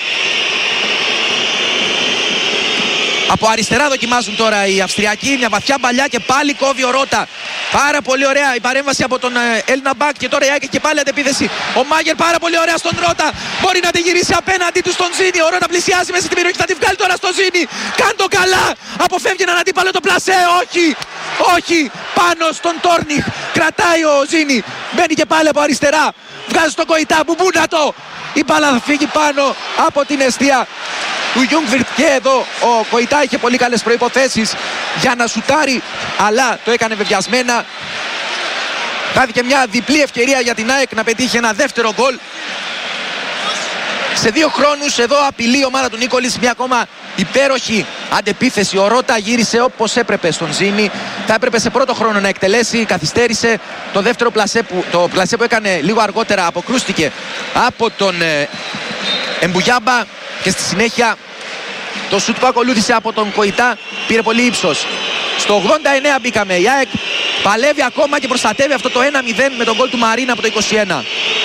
Από αριστερά δοκιμάζουν τώρα οι Αυστριακοί, μια βαθιά μπαλιά και πάλι κόβει ο Ρώτα. Πάρα πολύ ωραία η παρέμβαση από τον Έλληνα μπακ και τώρα η Άκη και πάλι αντεπίθεση. Ο Μάγερ πάρα πολύ ωραία στον Ρώτα. Μπορεί να τη γυρίσει απέναντι του στον Ζήνη. Ο Ρώτα πλησιάζει μέσα στην περιοχή, θα τη βγάλει τώρα στο Ζήνη. Κάν το καλά. Αποφεύγει έναν αντίπαλο το πλασέ. Όχι. Όχι. Πάνω στον Τόρνιχ. Κρατάει ο Ζήνη. Μπαίνει και πάλι από αριστερά. Βγάζει τον Κοϊτά. Μπουμπούνατο. Η μπάλα θα φύγει πάνω από την εστία του Γιούγκβιρτ και εδώ ο Κοϊτά είχε πολύ καλές προϋποθέσεις για να σουτάρει, αλλά το έκανε βεβιασμένα. Χάθηκε μια διπλή ευκαιρία για την ΑΕΚ να πετύχει ένα δεύτερο γκολ. Σε 2 χρόνους εδώ απειλεί η ομάδα του Νίκολης μια ακόμα υπέροχη αντεπίθεση. Ο Ρώτα γύρισε όπως έπρεπε στον Ζήνη. Θα έπρεπε σε πρώτο χρόνο να εκτελέσει, καθυστέρησε. Το δεύτερο πλασέ που έκανε λίγο αργότερα αποκρούστηκε από τον Εμπουγιάμπα και στη συνέχεια το σουτ που ακολούθησε από τον Κοϊτά πήρε πολύ ύψος. Στο 89 μπήκαμε. Η ΑΕΚ παλεύει ακόμα και προστατεύει αυτό το 1-0 με τον γκολ του Μαρίνα από το 21.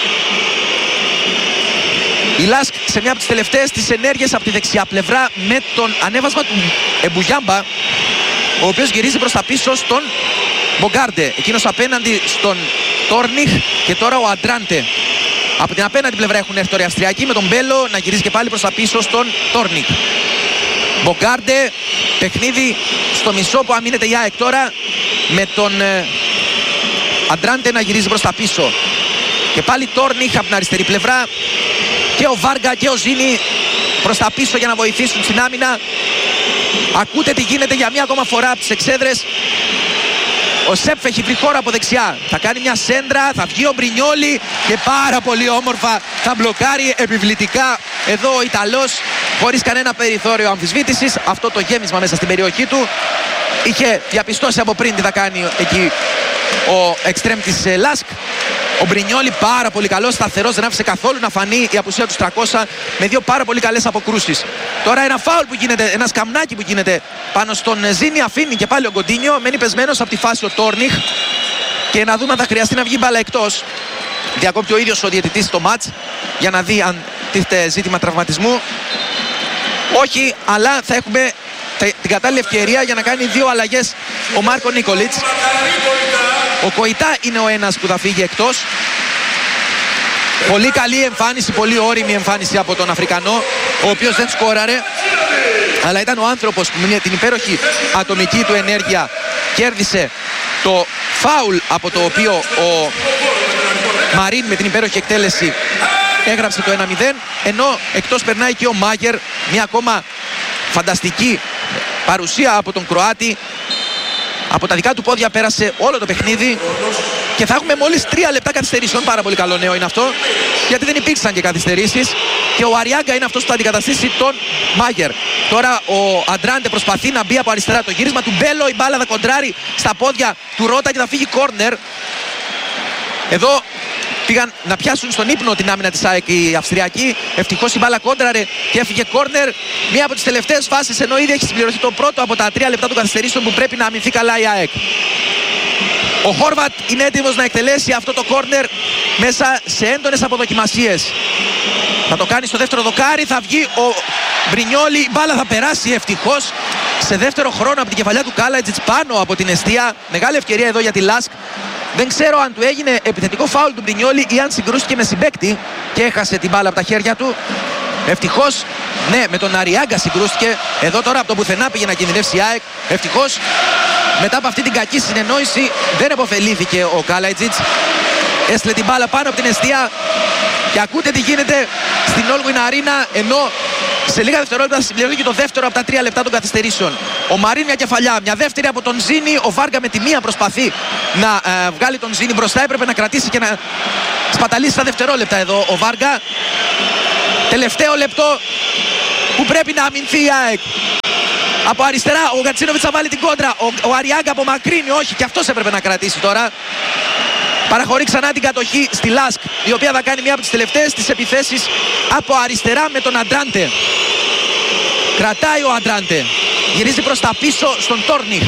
Η Λάσκ σε μια από τις τελευταίες της ενέργειες από τη δεξιά πλευρά με τον ανέβασμα του Εμπουγιάμπα, ο οποίος γυρίζει προς τα πίσω στον Μπογκάρντε. Εκείνος απέναντι στον Τόρνιχ και τώρα ο Αντράντε. Από την απέναντι πλευρά έχουν έρθει τώρα οι Αυστριακοί με τον Μπέλο να γυρίζει και πάλι προς τα πίσω στον Τόρνιχ. Μπογκάρντε, παιχνίδι στο μισό που αμήνεται η ΑΕΚ τώρα με τον Αντράντε να γυρίζει προς τα πίσω. Και πάλι Τόρνιχ από την αριστερή πλευρά και ο Βάργα και ο Ζήνη προς τα πίσω για να βοηθήσουν στην άμυνα. Ακούτε τι γίνεται για μία ακόμα φορά από τις εξέδρες. Ο Σεπφ έχει βρει χώρο από δεξιά. Θα κάνει μια σέντρα, θα βγει ο Μπρινιόλι και πάρα πολύ όμορφα θα μπλοκάρει επιβλητικά εδώ ο Ιταλός χωρίς κανένα περιθώριο αμφισβήτησης. Αυτό το γέμισμα μέσα στην περιοχή του είχε διαπιστώσει από πριν τι θα κάνει εκεί ο εξτρέμ της Λάσκ. Ο Μπρινιόλι πάρα πολύ καλός, σταθερός, δεν άφησε καθόλου να φανεί η απουσία του 300 με 2 πάρα πολύ καλές αποκρούσεις. Τώρα ένα φάουλ που γίνεται, ένα σκαμνάκι που γίνεται πάνω στον Ζήνη, αφήνει και πάλι ο Γκοντίνιο, μένει πεσμένος από τη φάση ο Τόρνιχ και να δούμε αν θα χρειαστεί να βγει μπάλα εκτός. Διακόπτει ο ίδιος ο διαιτητής το μάτς για να δει αν τίθεται ζήτημα τραυματισμού. Όχι, αλλά θα έχουμε την κατάλληλη ευκαιρία για να κάνει 2 αλλαγές ο Μάρκο Νίκολιτς. Ο Κοϊτά είναι ο ένας που θα φύγει εκτός. Πολύ καλή εμφάνιση, πολύ όριμη εμφάνιση από τον Αφρικανό, ο οποίος δεν σκόραρε, αλλά ήταν ο άνθρωπος που με την υπέροχη ατομική του ενέργεια κέρδισε το φάουλ από το οποίο ο Μαρίν με την υπέροχη εκτέλεση έγραψε το 1-0, ενώ εκτός περνάει και ο Μάγερ, μια ακόμα φανταστική παρουσία από τον Κροάτη. Από τα δικά του πόδια πέρασε όλο το παιχνίδι και θα έχουμε μόλις 3 λεπτά καθυστερήσεων. Πάρα πολύ καλό νέο είναι αυτό, γιατί δεν υπήρξαν και καθυστερήσεις και ο Αριάγκα είναι αυτός που θα αντικαταστήσει τον Μάγερ. Τώρα ο Αντράντε προσπαθεί να μπει από αριστερά, το γύρισμα του Μπέλο, η μπάλα θα κοντράρει στα πόδια του Ρώτα και θα φύγει κόρνερ. Εδώ πήγαν να πιάσουν στον ύπνο την άμυνα της ΑΕΚ οι Αυστριακοί. Ευτυχώς η μπάλα κόντραρε και έφυγε κόρνερ. Μία από τις τελευταίες φάσεις, ενώ ήδη έχει συμπληρωθεί το πρώτο από τα 3 λεπτά των καθυστερήσεων που πρέπει να αμυνθεί καλά η ΑΕΚ. Ο Χόρβατ είναι έτοιμος να εκτελέσει αυτό το κόρνερ μέσα σε έντονες αποδοκιμασίες. Θα το κάνει στο δεύτερο δοκάρι, θα βγει ο Μπρινιόλι, η μπάλα θα περάσει ευτυχώς σε δεύτερο χρόνο από την κεφαλιά του Κάλατζιτς πάνω από την εστία. Μεγάλη ευκαιρία εδώ για τη Λάσκ. Δεν ξέρω αν του έγινε επιθετικό φάουλ του Μπρινιόλι ή αν συγκρούστηκε με συμπαίκτη και έχασε την μπάλα από τα χέρια του. Ευτυχώς, ναι, με τον Αριάγκα συγκρούστηκε. Εδώ τώρα από το πουθενά πήγε να κινδυνεύσει η ΑΕΚ. Ευτυχώς, μετά από αυτή την κακή συνεννόηση δεν επωφελήθηκε ο Κάλατζιτς. Έστειλε την μπάλα πάνω από την εστία Και ακούτε τι γίνεται στην Allwyn Arena, ενώ σε λίγα δευτερόλεπτα θα συμπληρωθεί και το δεύτερο από τα 3 λεπτά των καθυστερήσεων. Ο Μαρίν μια κεφαλιά, μια δεύτερη από τον Ζήνη. Ο Βάργα με τη μία προσπαθεί να βγάλει τον Ζήνη μπροστά. Έπρεπε να κρατήσει και να σπαταλήσει τα δευτερόλεπτα εδώ ο Βάργα. Τελευταίο λεπτό που πρέπει να αμυνθεί η ΑΕΚ. Από αριστερά ο Γκατσίνοβιτς θα βάλει την κόντρα. Ο Αριάγκα απομακρύνει, όχι, και αυτός έπρεπε να κρατήσει τώρα. Παραχωρεί ξανά την κατοχή στη Λάσκ, η οποία θα κάνει μία από τις τελευταίες της επιθέσεις από αριστερά με τον Αντράντε. Κρατάει ο Αντράντε, γυρίζει προς τα πίσω στον Τόρνιχ.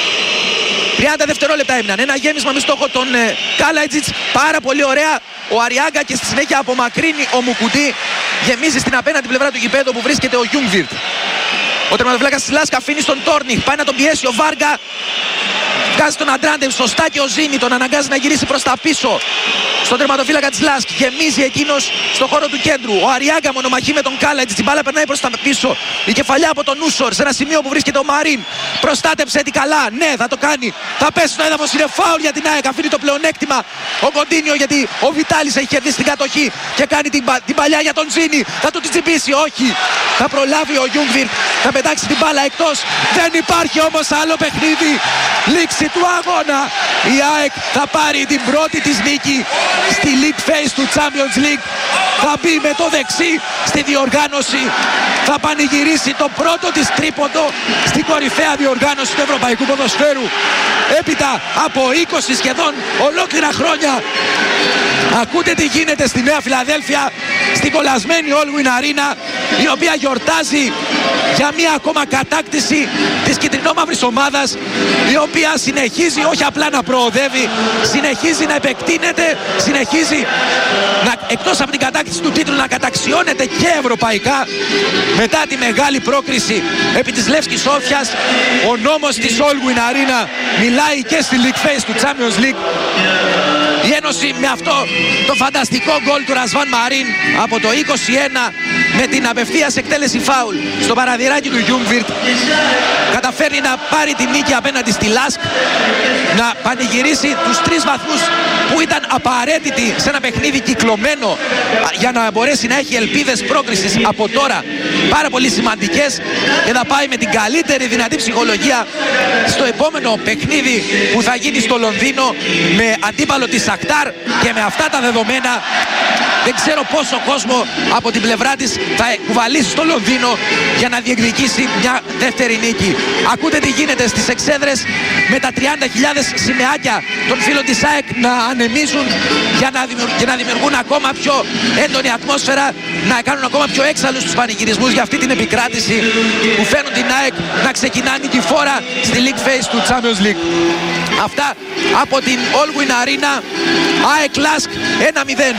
30 δευτερόλεπτα έμειναν. Ένα γέμισμα με στόχο τον Κάλατζιτς. Πάρα πολύ ωραία. Ο Αριάγκα και στη συνέχεια απομακρύνει ο Μουκουντή. Γεμίζει στην απέναντι πλευρά του γηπέδου που βρίσκεται ο Γιούγκβιρτ. Ο τερματοφύλακας της Λάσκα αφήνει στον Τόρνιχ. Πάει να τον πιέσει ο Βάργα. Βγάζει τον Αντράντε σωστά και ο Ζήνη τον αναγκάζει να γυρίσει προς τα πίσω. Στον τερματοφύλακα της Λάσκ γεμίζει εκείνος στο χώρο του κέντρου. Ο Αριάγκα μονομαχεί με τον Κάλατζιτς. Την μπάλα περνάει προς τα πίσω. Η κεφαλιά από τον Νούσορ σε ένα σημείο που βρίσκεται ο Μαρίν. Προστάτεψε την καλά. Ναι, θα το κάνει. Θα πέσει στο έδαφος. Είναι φάουλ για την ΑΕΚ. Αφήνει το πλεονέκτημα ο Κοντίνιο, γιατί ο Βιτάλης έχει κερδίσει την κατοχή και κάνει την παλιά για τον Ζήνη. Θα του την τσιμπήσει. Όχι. Θα προλάβει ο Γιούγκβιρτ. Θα πετάξει την μπάλα εκτός. Δεν υπάρχει όμως άλλο παιχνίδι. Λήξη του αγώνα. Η ΑΕΚ θα πάρει την πρώτη της νίκη στη League Phase του Champions League. Θα μπει με το δεξί στη διοργάνωση. Θα πανηγυρίσει το πρώτο της τρίποντο στην κορυφαία διοργάνωση του ευρωπαϊκού ποδοσφαίρου. Έπειτα από 20 σχεδόν ολόκληρα χρόνια. Ακούτε τι γίνεται στη Νέα Φιλαδέλφια, στην κολλασμένη Allwyn Arena, η οποία γιορτάζει για μία ακόμα κατάκτηση της κυτρινόμαυρης ομάδας, η οποία συνεχίζει όχι απλά να προοδεύει, συνεχίζει να επεκτείνεται, συνεχίζει εκτός από την κατάκτηση του τίτλου να καταξιώνεται και ευρωπαϊκά. Μετά τη μεγάλη πρόκριση επί της Λεύσκης Σόφιας, ο νόμος της Allwyn Arena μιλάει και στη League Phase του Champions League. Η Ένωση με αυτό το φανταστικό γκολ του Ρασβάν Μαρίν από το 21 με την απευθείας εκτέλεση φάουλ στο παραδιράκι του Γιούγκβιρτ καταφέρνει να πάρει τη νίκη απέναντι στη Λάσκ, να πανηγυρίσει τους 3 βαθμούς που ήταν απαραίτητοι σε ένα παιχνίδι κυκλωμένο για να μπορέσει να έχει ελπίδες πρόκρισης από τώρα πάρα πολύ σημαντικές, και θα πάει με την καλύτερη δυνατή ψυχολογία στο επόμενο παιχνίδι που θα γίνει στο Λονδίνο με αντίπαλο τη Σακτάρ. Και με αυτά τα δεδομένα δεν ξέρω πόσο κόσμο από την πλευρά της θα κουβαλήσει στο Λονδίνο για να διεκδικήσει μια δεύτερη νίκη. Ακούτε τι γίνεται στις εξέδρες με τα 30.000 σημαίακια των φίλων της ΑΕΚ να ανεμίζουν για να δημιουργούν ακόμα πιο έντονη ατμόσφαιρα, να κάνουν ακόμα πιο έξαλλους τους πανηγυρισμούς για αυτή την επικράτηση που φέρνουν την ΑΕΚ να ξεκινά νικηφόρα στη League Phase του Champions League. Αυτά από την Allwyn Arena. ΑΕΚ Lask 1-0.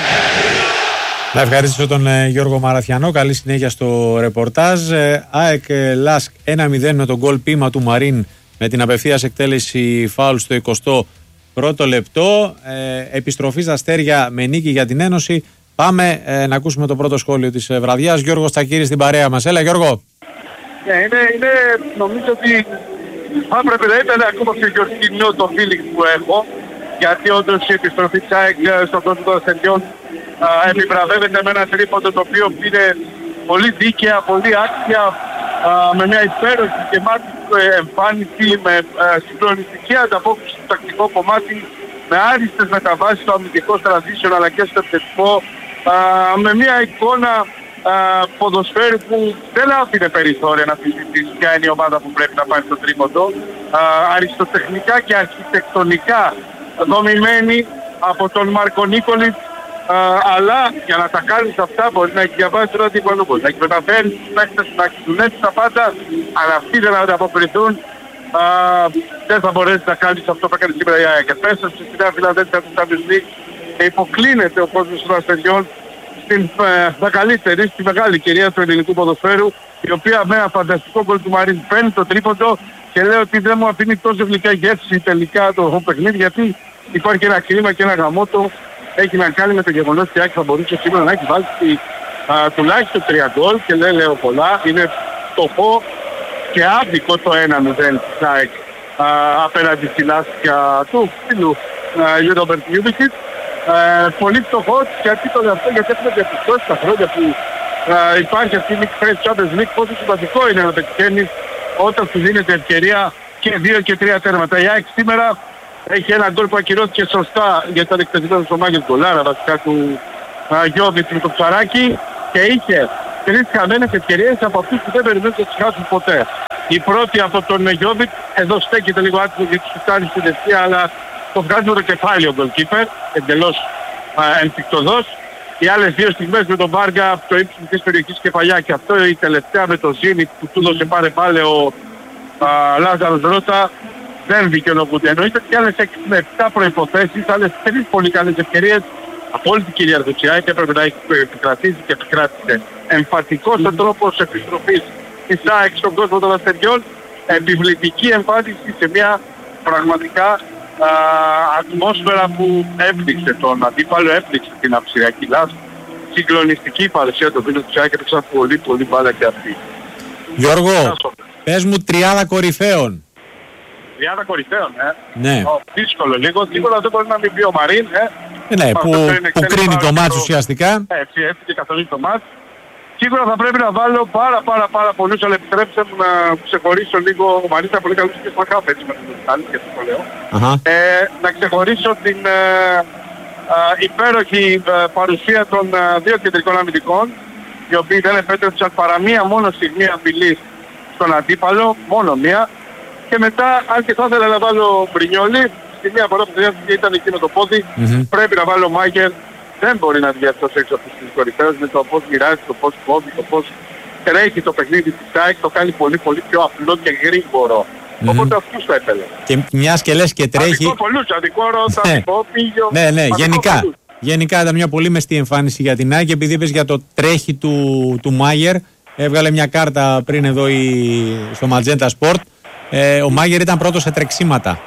Να ευχαριστήσω τον Γιώργο Μαραθιανό. Καλή συνέχεια στο ρεπορτάζ. ΑΕΚ Lask 1-0 με τον γκολ πείμα του Μαρίν με την απευθείας εκτέλεση φάουλ στο 21ο λεπτό. Επιστροφή στα αστέρια με νίκη για την Ένωση. Πάμε να ακούσουμε το πρώτο σχόλιο της βραδιάς. Γιώργος Τσακύρης στην παρέα μας. Έλα Γιώργο. Είναι νομίζω ότι θα έπρεπε να ήταν ακόμα πιο γιορτινό το feeling που έχω, γιατί όντως η επιστροφή της ΑΕΚ στον κόσμο των αστεριών επιβραβεύεται με ένα τρίποντο το οποίο είναι πολύ δίκαια, πολύ άξια, με μια υπέροχη και μάτι εμφάνιση, με συγκλονιστική ανταπόκριση στο τακτικό κομμάτι, με άριστες μεταβάσεις στο αμυντικό transition αλλά και στο επιθετικό, με μια εικόνα ποδοσφαίρου που δεν άφηνε περιθώρια να συζητήσει ποια είναι η ομάδα που πρέπει να πάρει στο τρίποντο, αριστοτεχνικά και αρχιτεκτονικά δομημένη από τον Μάρκο Νίκολιτς, αλλά για να τα κάνεις αυτά μπορεί να έχει διαβάσει όλα την Πανούκολη, να έχει μεταφέρει τους παίκτες, να έχει δουλέψει τα πάντα, αλλά αυτοί δεν θα ανταποκριθούν, δεν θα μπορέσει να κάνεις αυτό που έκανε σήμερα η ΑΕΚ. Και πέσαμε στη Νέα Φιλαδέλφια του Champions League και υποκλίνεται ο κόσμος των αστεριών στην μεγαλύτερη, στη μεγάλη κυρία του ελληνικού ποδοσφαίρου, η οποία με ένα φανταστικό γκολ του Μαρίν παίρνει το τρίποντο, και λέω ότι δεν μου αφήνει τόσο γλυκά γεύση τελικά το παιχνίδι, γιατί υπάρχει ένα κλίμα και ένα γαμότο. Έχει να κάνει με το γεγονός ότι η ΑΕΚ θα μπορούσε σήμερα να έχει βάλει τουλάχιστον 3 γκολ, και δεν λέω πολλά. Είναι φτωχό και άδικο το 1-0 της ΑΕΚ απέναντι στη Λάσκα του φίλου Γιούρομπερτ Γιούβικιτς. πολύ φτωχός, γιατί το λέω αυτό, γιατί έχουμε διαπιστώσει τα χρόνια που υπάρχει αυτή η Mixed Race Champions League, πόσο σημαντικό είναι να πετυχαίνεις όταν σου δίνεται ευκαιρία και 2 και 3 τέρματα. Η ΑΕΚ σήμερα έχει ένα γκολ που ακυρώθηκε σωστά γιατί ήταν εκτεθειμένος στο Μάγερ Γκολάρα βασικά του Γιώβιτς με το ψαράκι και είχε 3 χαμένες ευκαιρίες από αυτούς που δεν περιμένουν να τις χάσουν ποτέ. Η πρώτη από τον Γιώβιτς, εδώ στέκεται λίγο άτυπο γιατί σου φτάνει στην ευθεία, αλλά το βγάζει με το κεφάλι ο γκολκίπερ, εντελώς ενστικτωδός. Οι άλλες 2 στιγμές με τον Βάργα από το ύψος της περιοχής κεφαλιά και αυτό η τελευταία με το Ζήνη που του δώσε πάρε πάλι ο Λάζαρος Ρώτα δεν δικαιολογούνται. Εννοείται ότι άλλες 6 με 7 προϋποθέσεις, άλλες 3 πολύ καλές ευκαιρίες από όλη την κυριαρχία και έπρεπε να έχει επικρατήσει και επικράτησε. Εμφατικός ο τρόπος επιστροφής της ΑΕΚ στον κόσμο των αστεριών, επιβλητική εμφάνιση σε μια πραγματικά ατμόσφαιρα που έπληξε τον αντίπαλο, έπληξε την αψηριακή λάσπη. Συγκλονιστική παρουσία των φίλων του ΑΕΚ, έπαιξαν πολύ μπάλα και αυτή. Γιώργο, πες μου τριάδα κορυφαίων. Τριάδα κορυφαίων, Ναι. Δύσκολο λίγο, σίγουρα δεν μπορεί να μην πει ο Μαρίν, Ναι, που κρίνει το μάτς ουσιαστικά. Έτσι και καθορίζει το μάτς. Σίγουρα θα πρέπει να βάλω πάρα πολλούς, αλλά επιτρέψτε μου να ξεχωρίσω λίγο, ο Μαρίν ήταν πολύ καλός και στο Μακάφ, έτσι με τον Μιχάλη και το λέω. Να ξεχωρίσω την υπέροχη παρουσία των 2 κεντρικών αμυντικών, οι οποίοι δεν επέτρεψαν παρά μία μόνο στιγμή απειλής στον αντίπαλο, μόνο μία. Και μετά, αν και θα ήθελα να βάλω Μπρινιόλι, στη μία φορά που ήταν εκεί με το πόδι, πρέπει να βάλω Μάγερ. Δεν μπορεί να βγει αυτός έξω από τις κορυφαίους με το πώς μοιράζει, το πώς κόβει, το πώς τρέχει το παιχνίδι της ΑΕΚ, το κάνει πολύ πιο απλό και γρήγορο. Οπότε αυτούς θα έπαιρνε. Και μιας και λες και τρέχει... Αδικό Ρώτα, αδικό Πίγιο... Ναι, γενικά ήταν μια πολύ μεστή εμφάνιση για την ΑΕΚ, επειδή είπες για το τρέχει του Μάγερ, έβγαλε μια κάρτα πριν εδώ στο Magenta Sport. Ο Μάγερ ήταν πρώτος σε τρεξίματα.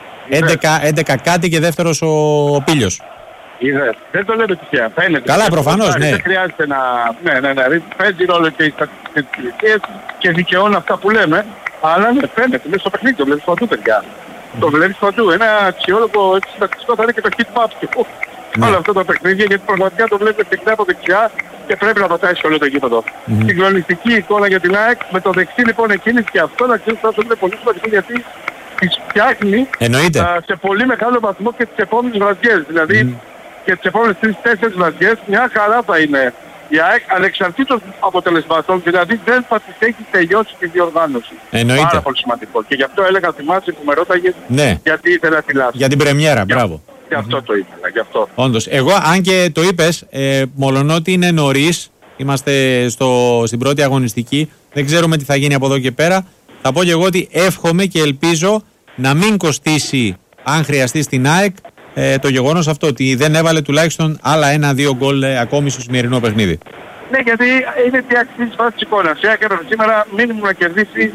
11 κάτι και δεύτερος ο Πίλιος. Δεν το λέμε τυχαία. Φαίνεται. Καλά, προφανώς, ναι. Δεν χρειάζεται να... Ναι. Παίζει ρόλο και οι στατιστικές και δικαιώνουν αυτά που λέμε. Αλλά ναι, φαίνεται. Μέσα στο παιχνίδι το βλέπεις παντού, παιδιά. Το βλέπεις παντού. Ένα αξιόλογο στατιστικό θα είναι και το hit map. Όλα αυτά τα παιχνίδια, γιατί πραγματικά το βλέπεις δεξιά από δεξιά και πρέπει να πατάει σε όλο το γήπεδο. Συγκλονιστική εικόνα για την ΑΕΚ. Με το δεξί λοιπόν εκείνης και αυτό να ξέρεις ότι είναι πολύ σημαντικό γιατί τις φτιάχνει σε πολύ μεγάλο βαθμό και τις επόμενες βραδιές. Δηλαδή και τις επόμενες 3-4 βραδιές μια χαρά θα είναι η ΑΕΚ ανεξαρτήτως αποτελεσμάτων, δηλαδή δεν θα τις έχει τελειώσει τη διοργάνωση. Πάρα πολύ σημαντικό. Και γι' αυτό έλεγα, θυμάσαι που με ρώταγες γιατί ήθελα τη λάσπη. Για την πρεμιέρα, μπράβο. Γι' αυτό το ήθελα, γι' αυτό. Όντως. Εγώ, αν και το είπες, μολονότι είναι νωρίς, είμαστε στην πρώτη αγωνιστική, δεν ξέρουμε τι θα γίνει από εδώ και πέρα, θα πω και εγώ ότι εύχομαι και ελπίζω να μην κοστίσει, αν χρειαστεί στην ΑΕΚ, το γεγονός αυτό ότι δεν έβαλε τουλάχιστον άλλα 1-2 γκολ ακόμη στο σημερινό παιχνίδι. Ναι, γιατί είναι τη άξιση της φάσης της εικόνας. Η ΑΕΚ έπρεπε σήμερα μήνυμου να κερδίσει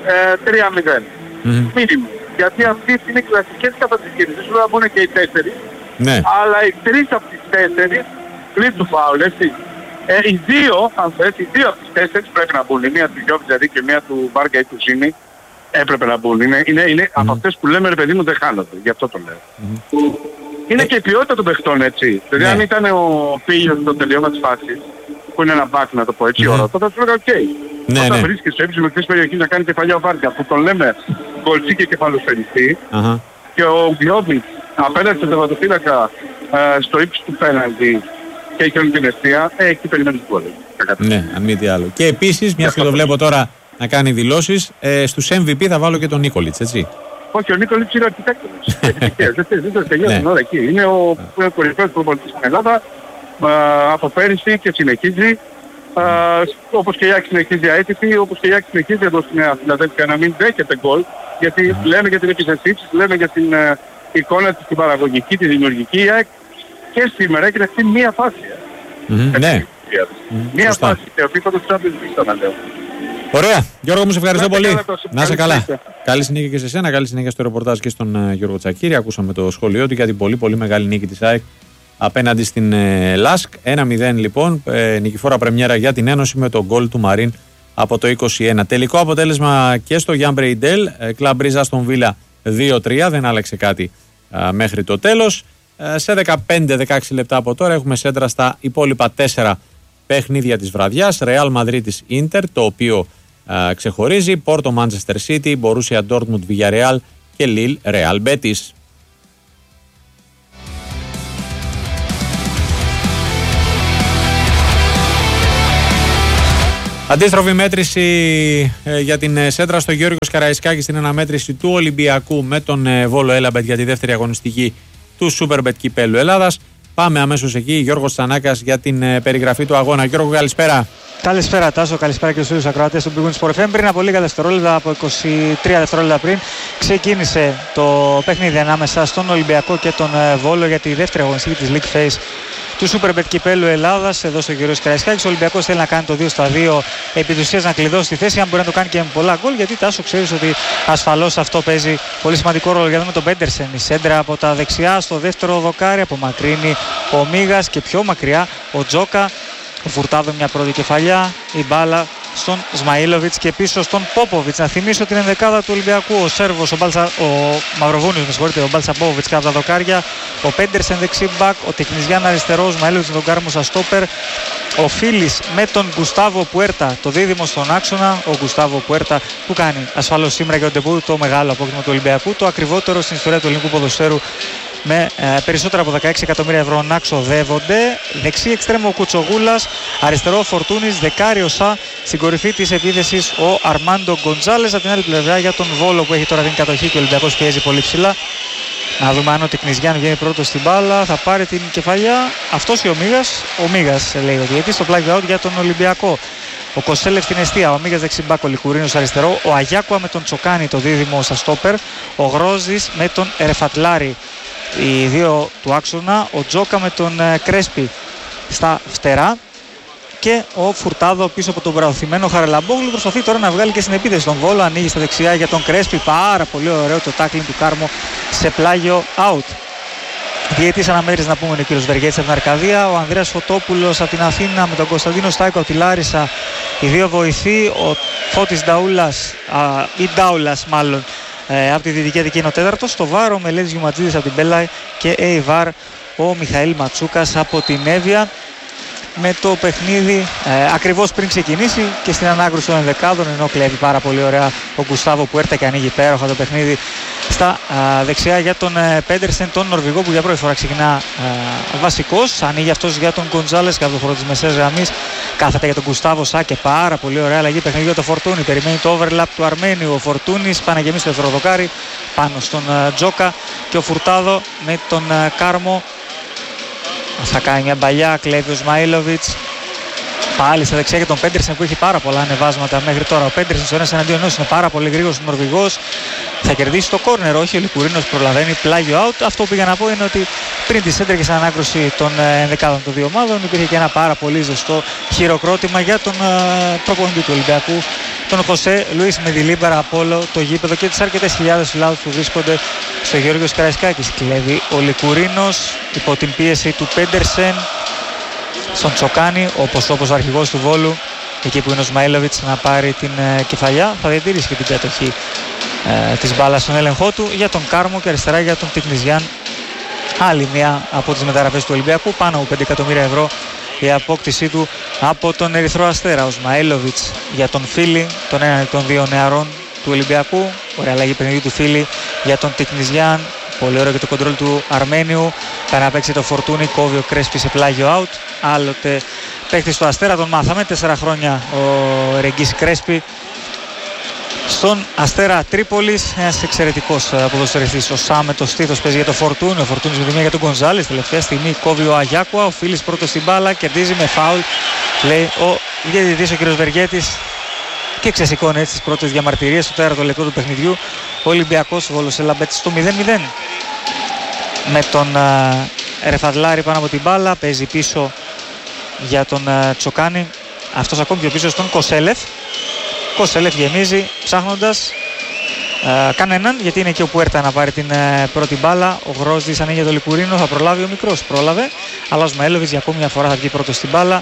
3-0. Μήνυμου. Γιατί αυτές είναι κλασικές καταστοιχές. Δεν σου να μπουν και οι 4. Ναι. Αλλά οι 3 από τις 4 πλην του φάουλ, έτσι. Οι 2, αν θες, οι 2 από τις 4 πρέπει να μπουν. Η μία του Γιώβη δηλαδή και μία του Βάργα ή του Ζήνη. Έπρεπε να μπουν. Είναι από αυτές που λέμε ρε παιδί μου δεν χάνονται. Γι' αυτό το λέω. Είναι και η ποιότητα των παιχτών, έτσι. Δηλαδή αν ήταν ο Πίλιος στο τελειώμα της φάσης, που είναι ένα μπακ να το πω έτσι ώρα, τότε θα σου έλεγα όταν βρίσκεις στο ύψος μεκτής περιοχής να κάνει κεφαλιά ο Βάρκα, που τον λέμε γκολτσί και κεφαλοσφαιριστή, και ο Γιώβιτς απέναντι στον τερματοφύλακα στο ύψος του πέναλτι και έχει όλη την αιστεία, εκεί περιμένεις γκολ. Ναι, αν μη τι άλλο. Και επίσης, μιας και το βλέπω τώρα να κάνει δηλώσεις, στους MVP θα βάλω και τον Νίκολιτς, έτσι. Όχι, ο Νίκολιτς είναι αρχιτέκτονας. Δεν το τελειώσουν όλα εκεί. Είναι ο κορυφαίος προπονητής στην Ελλάδα από πέρυσι και συνεχίζει. Όπως και η ΑΕΚ συνεχίζει αίτητη, όπως και η ΑΕΚ συνεχίζει εδώ στην Φιλαδέλφια να μην δέχεται γκολ. Γιατί λέμε για την επιστασή της, λέμε για την εικόνα της, την παραγωγική, τη δημιουργική. Η ΑΕΚ και σήμερα έχει δεχτεί μία φάση. Ναι. Μία φάση. Και ο επίπεδος της Champions να λέω. Ωραία. Γιώργο μου, σε ευχαριστώ πολύ. Να είσαι καλά. Καλή συνέχεια και σε σένα. Καλή συνέχεια στο ρεπορτάζ και στον Γιώργο Τσακίρη. Ακούσαμε το σχόλιο του για την πολύ μεγάλη νίκη της ΑΕΚ απέναντι στην ΛΑΣΚ. 1-0 λοιπόν. Νικηφόρα πρεμιέρα για την Ένωση με τον γκολ του Μαρίν από το 21. Τελικό αποτέλεσμα και στο Γιάν Μπρεϊντέλ. Κλαμπ Μπρίζα στον Βίλα 2-3. Δεν άλλαξε κάτι μέχρι το τέλος. Σε 15-16 λεπτά από τώρα έχουμε σέντρα στα υπόλοιπα 4 παιχνίδια της βραδιάς. Real Madrid της Inter, το οποίο ξεχωρίζει, Porto Manchester City, Borussia Dortmund Villarreal και Lille Real Betis. Αντίστροφη μέτρηση για την σέντρα στο Γιώργος Καραϊσκάκη στην αναμέτρηση του Ολυμπιακού με τον Βόλο Έλαμπετ για τη δεύτερη αγωνιστική του Superbet Κυπέλλου Ελλάδας. Πάμε αμέσως εκεί, Γιώργος Τσανάκας για την περιγραφή του αγώνα. Γιώργο, καλησπέρα. Καλησπέρα Τάσο, καλησπέρα και στους φίλους ακροατές του Big Win Sport FM. Πριν από λίγα δευτερόλεπτα, από 23 δευτερόλεπτα πριν, ξεκίνησε το παιχνίδι ανάμεσα στον Ολυμπιακό και τον Βόλο για τη δεύτερη αγωνιστική της League Phase του Superbet Κυπέλλου Ελλάδας. Εδώ στο Γιώργος Καραϊσκάκης. Ο Ολυμπιακός θέλει να κάνει το 2-2, επί της ουσίας να κλειδώσει τη θέση. Αν μπορεί να το κάνει και με πολλά γκολ, γιατί Τάσο ξέρεις ότι ασφαλώς αυτό παίζει πολύ σημαντικό ρόλο. Για δούμε τον Πέντερσεν, η σέντρα από τα δεξιά στο δεύτερο δοκάρι, απομακρύνει ο Μίγας και πιο μακριά ο Τζόκα. Ο Φουρτάδο μια πρώτη κεφαλιά, η μπάλα στον Σμαΐλοβιτς και πίσω στον Πόποβιτς. Να θυμίσω την ενδεκάδα του Ολυμπιακού: ο Σέρβος, ο Μαυροβούνιος, ο Μπαλσαπόβιτς κάτω τα δοκάρια, ο Πέντερσεν δεξί μπακ, ο Τεκνιζιάν αριστερό, ο Σμαΐλοβιτς με τον Κάρμο σαν στόπερ, ο Φίλης με τον Γκουστάβο Πουέρτα, το δίδυμο στον άξονα. Ο Γκουστάβο Πουέρτα που κάνει ασφαλώς σήμερα για τον ντεμπούτ το μεγάλο απόκτημα του Ολυμπιακού, το ακριβότερο στην ιστορία του ελληνικού ποδοσφαίρου, με περισσότερα από 16 εκατομμύρια ευρώ να ξοδεύονται. Δεξί εξτρέμο ο Κουτσογούλας, αριστερό Φορτούνης, δεκάριο Σα, στην κορυφή της επίθεσης ο Αρμάντο Γκοντζάλες. Από την άλλη πλευρά για τον Βόλο που έχει τώρα την κατοχή και ο Ολυμπιακός πιέζει πολύ ψηλά. Να δούμε αν ο Τεκνιζιάν βγαίνει πρώτος στην μπάλα, θα πάρει την κεφαλιά. Αυτός ή ο Μίγας λέει ο διαιτητής, στο plug out για τον Ολυμπιακό. Ο Κοσέλεφ στην εστία, ο Μίγας δεξιμπάκ, ο Λικουρίνος αριστερό, ο Αγιάκουα με τον Τσοκάνη, το δίδυμο στα στόπερ, ο Γρόζης με τον Ερεφατλάρη, οι δύο του άξονα, ο Τζόκα με τον Κρέσπι στα φτερά και ο Φουρτάδο πίσω από τον βραωθημένο Χαραλαμπόγλου. Προσπαθεί τώρα να βγάλει και στην επίθεση τον Βόλο, ανοίγει στα δεξιά για τον Κρέσπι, πάρα πολύ ωραίο το τάκλινγκ του Κάρμο σε πλάγιο out. Διαιτής αναμέτρηση να πούμε είναι ο κύριος Βεργέτης από την Αρκαδία, ο Ανδρέας Φωτόπουλος από την Αθήνα με τον Κωνσταντίνο Στάικο από τη Λάρισα, οι δύο βοηθοί, ο Φώτης Νταούλας ή Ντάουλας μάλλον από τη Δυτική Αττική είναι ο τέταρτος, στο Βάρο ο Μελέτης Γιουματζίδης από την Μπέλαη και Ειβάρ ο Μιχαήλ Ματσούκας από την Εύβοια. Με το παιχνίδι ακριβώς πριν ξεκινήσει και στην ανάκρουση των ενδεκάδων, ενώ κλέβει πάρα πολύ ωραία ο Γκουστάβο που έρθει και ανοίγει υπέροχα το παιχνίδι στα δεξιά για τον Πέντερσεν, τον Νορβηγό που για πρώτη φορά ξεκινά βασικός. Ανοίγει αυτός για τον Γκοντζάλες κάτω το χώρο της μεσαίας γραμμής, κάθεται για τον Γκουστάβο Σα και πάρα πολύ ωραία αλλαγή παιχνίδι για τον Φορτούνη. Περιμένει το overlap του Αρμένιου ο Φορτούνης, πάνε να γεμίσει το δευτεροδοκάρι πάνω στον Τζόκα και ο Φουρτάδο με τον Κάρμο. Θα κάνει μια παλιά, κλέβει ο Σμαΐλοβιτς. Πάλι στα δεξιά για τον Πέντερσεν που έχει πάρα πολλά ανεβάσματα μέχρι τώρα. Ο Πέντερσεν στο ένας εναντίον ενός είναι πάρα πολύ γρήγορος ο Νορβηγός. Θα κερδίσει το κόρνερ, όχι ο Λικουρίνος προλαβαίνει πλάγιο out. Αυτό που πήγα να πω είναι ότι πριν τη σέντρα και στην ανάκρουση των ενδεκάδων των δύο ομάδων υπήρχε και ένα πάρα πολύ ζεστό χειροκρότημα για τον προπονητή του Ολυμπιακού, τον Χωσέ Λουίς Μεδιλίμπαρα από όλο το γήπεδο και τις αρκετές χιλιάδες φιλάδους που βρίσκονται στο Γιώργος Καραϊσκάκης. Κλέβει ο Λικουρίνος υπό την πίεση του Πέντερσεν στον Τσοκάνη, όπως ο αρχηγός του Βόλου, εκεί που είναι ο Σμαΐλοβιτς να πάρει την κεφαλιά. Θα διατηρήσει και την κατοχή της μπάλας στον έλεγχό του για τον Κάρμο και αριστερά για τον Τεκνιζιάν. Άλλη μια από τις μεταγραφές του Ολυμπιακού, πάνω από 5 εκατομμύρια ευρώ η απόκτησή του από τον Ερυθρό Αστέρα. Ο Σμαΐλοβιτς για τον Φίλη, τον έναν των δύο νεαρών του Ολυμπιακού. Ωραία αλλαγή παιχνιδιού του Φίλη για τον Τεκνιζιάν. Πολύ ωραίο και το κοντρόλ του Αρμένιου. Πάει να παίξει το Φορτούνι, κόβει ο Κρέσπι σε πλάγιο out. Άλλοτε παίχτης του Αστέρα, τον μάθαμε 4 χρόνια ο Ρεγγίς Κρέσπι. Στον Αστέρα Τρίπολης, ένας εξαιρετικός ποδοσφαιριστής. Ο Σα με το στήθος παίζει για το Φορτούνι. Ο Φορτούνις με τη μία για τον Γκονζάλες. Τελευταία στιγμή κόβει ο Αγιάκουα. Ο Φίλης πρώτος στην μπάλα, κερδίζει με φάουλ. Λέει ο διαιτητής ο κ. Βεργέτης και ξεσηκώνει έτσι τις πρώτες διαμαρτυρίες στο 4ο λεπτό του παιχνιδιού. Ο Ολυμπιακός Βόλος Έλαμπετ στο 0-0. Με τον Ερεφατλάρη πάνω από την μπάλα, παίζει πίσω για τον Τσοκάνη. Αυτός ακόμη πιο πίσω στον Κοσέλεφ. Κοσέλεφ γεμίζει ψάχνοντας κανέναν, γιατί είναι εκεί όπου έρθα να πάρει την πρώτη μπάλα. Ο Γρόζης ανοίγει για τον Λικουρίνο, θα προλάβει ο μικρός, πρόλαβε. Αλλά ο Σμαΐλοβιτς για ακόμη μια φορά θα βγει πρώτος στην μπάλα.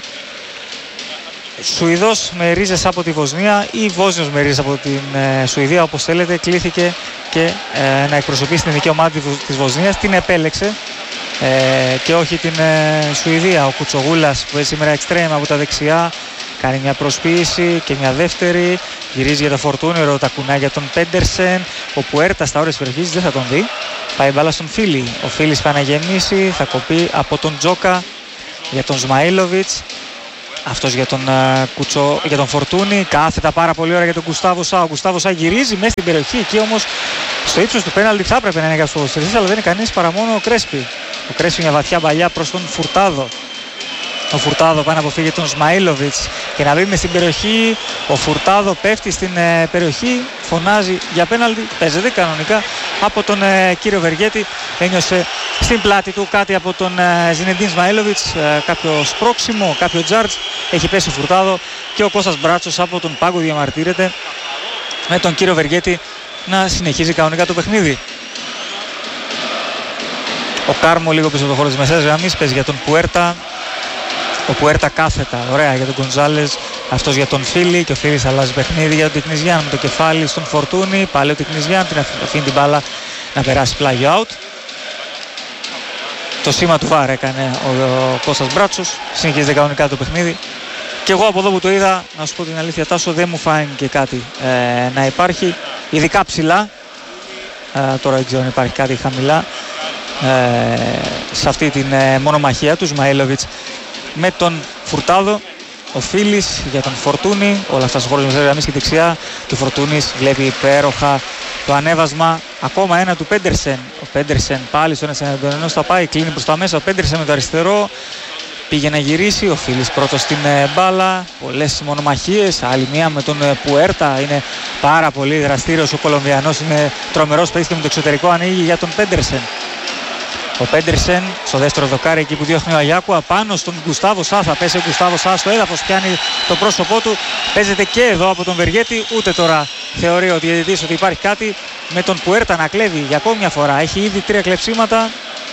Σουηδός με ρίζες από τη Βοσνία ή Βόσνιος με ρίζες από την Σουηδία, όπως θέλετε, κλήθηκε και να εκπροσωπήσει την εθνική ομάδα της Βοσνίας. Την επέλεξε και όχι την Σουηδία. Ο Κουτσογούλας που έχει σήμερα εξτρέμ από τα δεξιά κάνει μια προσποίηση και μια δεύτερη, γυρίζει για το Φορτούνι, ρωτά κουνάει για τον Πέντερσεν. Ο Πουέρτα στα όρια της περιοχής δεν θα τον δει, πάει μπάλα στον Φίλη. Ο Φίλης πάει να γεμίσει, θα κοπεί από τον Τζόκα για τον Σμαΐλοβιτς. Αυτός για τον Φορτούνι, κάθετα πάρα πολύ ώρα για τον Γκουστάβο Σα. Ο Γκουστάβο Σα γυρίζει μέσα στην περιοχή, εκεί όμως στο ύψος του πέναλτι θα έπρεπε να είναι για τους ποδοσφαιριστές, αλλά δεν είναι κανείς παρά μόνο ο Κρέσπι. Ο Κρέσπι μια βαθιά παλιά προς τον Φουρτάδο. Ο Φουρτάδο πάει να αποφύγει τον Σμαΐλοβιτς και να μπει μες στην περιοχή. Ο Φουρτάδο πέφτει στην περιοχή, φωνάζει για πέναλτι, παίζεται κανονικά από τον κύριο Βεργέτη. Ένιωσε στην πλάτη του κάτι από τον Ζινεντίν Σμαΐλοβιτς, κάποιο σπρώξιμο, κάποιο τζάρτζ. Έχει πέσει ο Φουρτάδο και ο Κώστας Μπράτσος από τον πάγκο διαμαρτύρεται με τον κύριο Βεργέτη να συνεχίζει κανονικά το παιχνίδι. Ο Κάρμο λίγο πίσω από το χώρο της μεσαίας γραμμής παίζει για τον Πουέρτα. Ο Πουέρτα κάθετα, ωραία για τον Γκονζάλες, αυτός για τον Φίλη και ο Φίλης αλλάζει παιχνίδι για τον Τικνιζιάν με το κεφάλι στον Φορτούνι. Πάλι ο Τικνιζιάν την αφήνει την μπάλα να περάσει πλάγιο out. Το σήμα του βάρ έκανε ο Κώστας Μπράτσος, συνεχίζεται κανονικά το παιχνίδι. Και εγώ από εδώ που το είδα, να σου πω την αλήθεια Τάσο, δεν μου φάνηκε κάτι να υπάρχει, ειδικά ψηλά. Τώρα δεν ξέρω αν υπάρχει κάτι χαμηλά σε αυτή την μονομαχία του Σμαΐλοβιτς με τον Φουρτάδο. Ο Φίλης για τον Φορτούνι, όλα αυτά στο χώρο της γραμμής και δεξιά του Φορτούνης, βλέπει υπέροχα το ανέβασμα, ακόμα ένα του Πέντερσεν. Ο Πέντερσεν πάλι στον ενός θα πάει, κλείνει προς τα μέσα. Ο Πέντερσεν με το αριστερό πήγε να γυρίσει, ο Φίλης πρώτος στην μπάλα, πολλές μονομαχίες, άλλη μία με τον Πουέρτα, είναι πάρα πολύ δραστήριος ο Κολομβιανός, είναι τρομερός παίκτης και με το εξωτερικό ανοίγει για τον Πέντερσεν. Ο Πέντερσεν στο δεύτερο δοκάρι, εκεί που διώχνει ο Αγιάκου, πάνω στον Γκουστάβο Σα. Θα πέσει ο Γκουστάβο Σα στο έδαφος, πιάνει το πρόσωπό του. Παίζεται και εδώ από τον Βεργέτη. Ούτε τώρα θεωρεί ο διαιτητής ότι υπάρχει κάτι. Με τον Πουέρτα να κλέβει για ακόμη μια φορά. Έχει ήδη 3 κλεψίματα.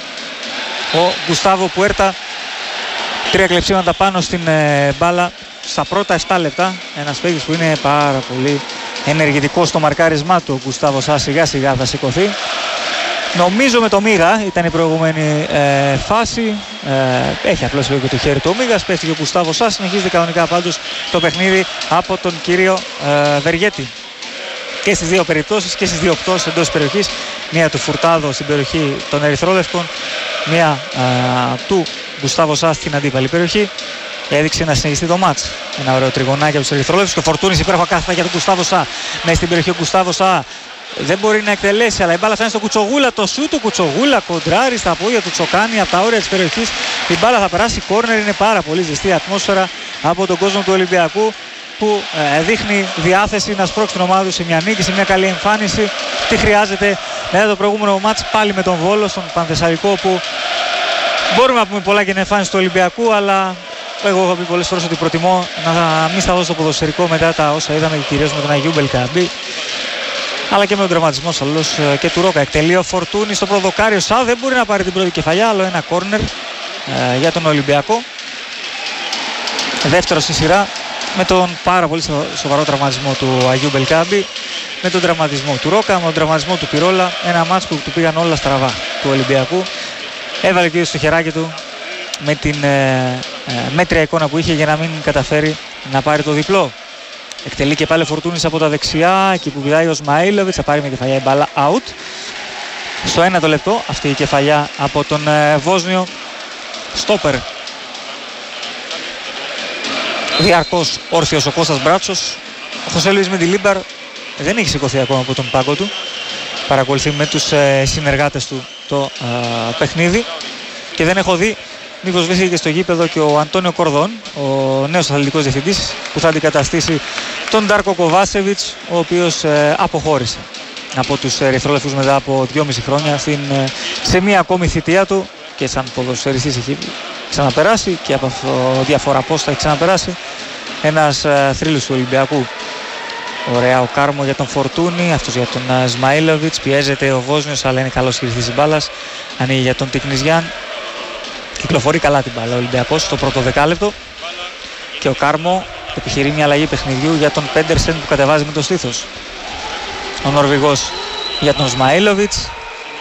Ο Γκουστάβο Πουέρτα. 3 κλεψίματα πάνω στην μπάλα στα πρώτα 7 λεπτά. Ένας παίκτης που είναι πάρα πολύ ενεργητικός στο μαρκάρισμά του. Ο Γκουστάβο Σα σιγά σιγά θα σηκωθεί. Νομίζω με το Μίγα ήταν η προηγούμενη φάση. Έχει απλώς λίγο το χέρι του ο Μίγας. Πέφτει και ο Γκουστάβο Σα. Συνεχίζεται κανονικά πάντως το παιχνίδι από τον κύριο Βεργέτη. Και στις δύο περιπτώσεις και στις δύο πτώσεις εντός περιοχής. Μία του Φουρτάδο στην περιοχή των Ερυθρόλευκων. Μία του Γκουστάβο Σα στην αντίπαλη περιοχή. Έδειξε να συνεχιστεί το μάτς. Ένα ωραίο τριγωνάκι από τους Ερυθρόλευκους. Και ο Φορτούνης υπέροχα κάθετα για τον Γκουστάβο Σα. Μέσα στην περιοχή ο Γκουστάβο Σα. Δεν μπορεί να εκτελέσει, αλλά η μπάλα φτάνει στον Κουτσογούλα. Το σου του Κουτσογούλα κοντράρει στα πόδια του Τσοκάνη από τα όρια της περιοχής. Η μπάλα θα περάσει κόρνερ. Είναι πάρα πολύ ζεστή ατμόσφαιρα από τον κόσμο του Ολυμπιακού που δείχνει διάθεση να σπρώξει την ομάδα του σε μια νίκη, σε μια καλή εμφάνιση. Τι χρειάζεται μετά το προηγούμενο μάτς πάλι με τον Βόλο στον Πανθεσσαλικό, που μπορούμε να πούμε πολλά για την εμφάνιση του Ολυμπιακού, αλλά εγώ έχω πει πολλές φορές ότι προτιμώ να μην σταθώ στο ποδοσφαιρικό μετά τα όσα είδαμε, κυρίως με τον Αγίου Μπελκαμπή, αλλά και με τον τραυματισμό ασφαλώς και του Ρόκα. Εκτελεί ο Φορτούνη στο προδοκάριο. Σα δεν μπορεί να πάρει την πρώτη κεφαλιά. Άλλο ένα κόρνερ για τον Ολυμπιακό. Δεύτερο στη σειρά με τον πάρα πολύ σοβαρό τραυματισμό του Αγίου Μπελκάμπη, με τον τραυματισμό του Ρόκα, με τον τραυματισμό του Πυρόλα. Ένα μάτς που του πήγαν όλα στραβά του Ολυμπιακού. Έβαλε και στο χεράκι του με την μέτρια εικόνα που είχε για να μην καταφέρει να πάρει το διπλό. Εκτελεί και πάλι ο Φορτούνης από τα δεξιά, εκεί που πηδάει ο Σμαΐλοβιτς, θα πάρει με κεφαλιά η μπάλα out. Στο 1 το λεπτό αυτή η κεφαλιά από τον Βόσνιο στόπερ. Διαρκώς όρθιος ο Κώστας Μπράτσος. Ο Χωσέ Λουίς Μεντιλίμπαρ δεν έχει σηκωθεί ακόμα από τον πάγκο του. Παρακολουθεί με τους συνεργάτες του το παιχνίδι και δεν έχω δει μήπως βρίσκεται στο γήπεδο και ο Αντώνιο Κορδόν, ο νέος αθλητικός διευθυντής που θα αντικαταστήσει τον Ντάρκο Κοβάσεβιτς, ο οποίος αποχώρησε από τους Ερυθρόλευκους μετά από 2,5 χρόνια σε μία ακόμη θητεία του, και σαν ποδοσφαιριστής έχει ξαναπεράσει και από διάφορα πόστα έχει ξαναπεράσει. Ένας θρύλος του Ολυμπιακού. Ωραία ο Κάρμο για τον Φορτούνη, αυτός για τον Σμαΐλοβιτς. Πιέζεται ο Βόσνιος, αλλά είναι καλός χειριστής της μπάλας. Ανοίγει για τον Τικνιζιάν. Κυκλοφορεί καλά την μπάλα ο Ολυμπιακός στο πρώτο δεκάλεπτο. Και ο Κάρμο επιχειρεί μια αλλαγή παιχνιδιού για τον Πέντερσεν που κατεβάζει με το στήθος. Ο Νορβηγός για τον Σμαΐλοβιτς.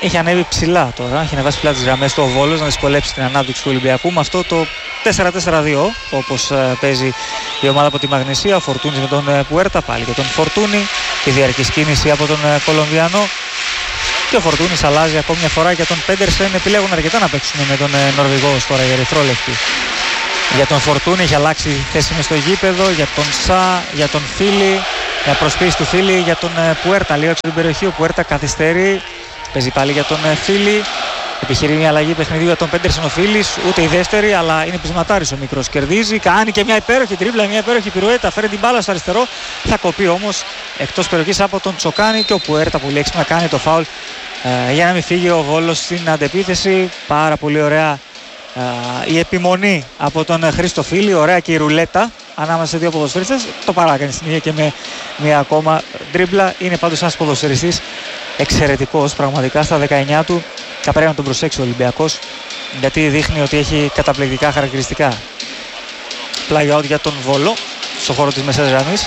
έχει ανέβει ψηλά τώρα, έχει ανεβάσει ψηλά τις γραμμές του ο Βόλος να δυσκολέψει την ανάπτυξη του Ολυμπιακού με αυτό το 4-4-2 όπως παίζει η ομάδα από τη Μαγνησία. Ο Φορτούνης με τον Πουέρτα, πάλι και τον Φορτούνη, η διαρκής κίνηση από τον Κολομβιανό και ο Φορτούνης αλλάζει ακόμη μια φορά για τον Πέντερσεν. Επιλέγουν αρκετά να παίξουν με τον Νορβηγό τώρα, οι ερυθρόλευκοι. Για τον Φορτούνη έχει αλλάξει θέση μες στο γήπεδο, για τον Σα, για τον Φίλι, για προσποίηση του Φίλι, για τον Πουέρτα λίγο έξω την περιοχή. Ο Πουέρτα καθυστερεί, παίζει πάλι για τον Φίλι. Επιχειρεί μια αλλαγή παιχνιδιού για τον Πέντερσεν ο Φίλης, ούτε η δεύτερη, αλλά είναι πεισματάρης ο μικρός. Κερδίζει, κάνει και μια υπέροχη τρίμπλα, μια υπέροχη πυρουέτα. Φέρει την μπάλα στο αριστερό, θα κοπεί όμως εκτός περιοχής από τον Τσοκάνη και ο Πουέρτα πολύ έξυπνα κάνει το φάουλ για να μην φύγει ο Βόλος στην αντεπίθεση. Πάρα πολύ ωραία η επιμονή από τον Χρήστο Φίλη, ωραία και η ρουλέτα ανάμεσα σε δύο ποδοσφαιριστές. Το παράκανε στην ίδια και με μια ακόμα τρίμπλα. Είναι πάντως ένας ποδοσφαιριστής εξαιρετικός πραγματικά στα 19 του. Θα πρέπει να τον προσέξει ο Ολυμπιακός γιατί δείχνει ότι έχει καταπληκτικά χαρακτηριστικά. Play out για τον Βόλο στο χώρο της μεσαίας γραμμής,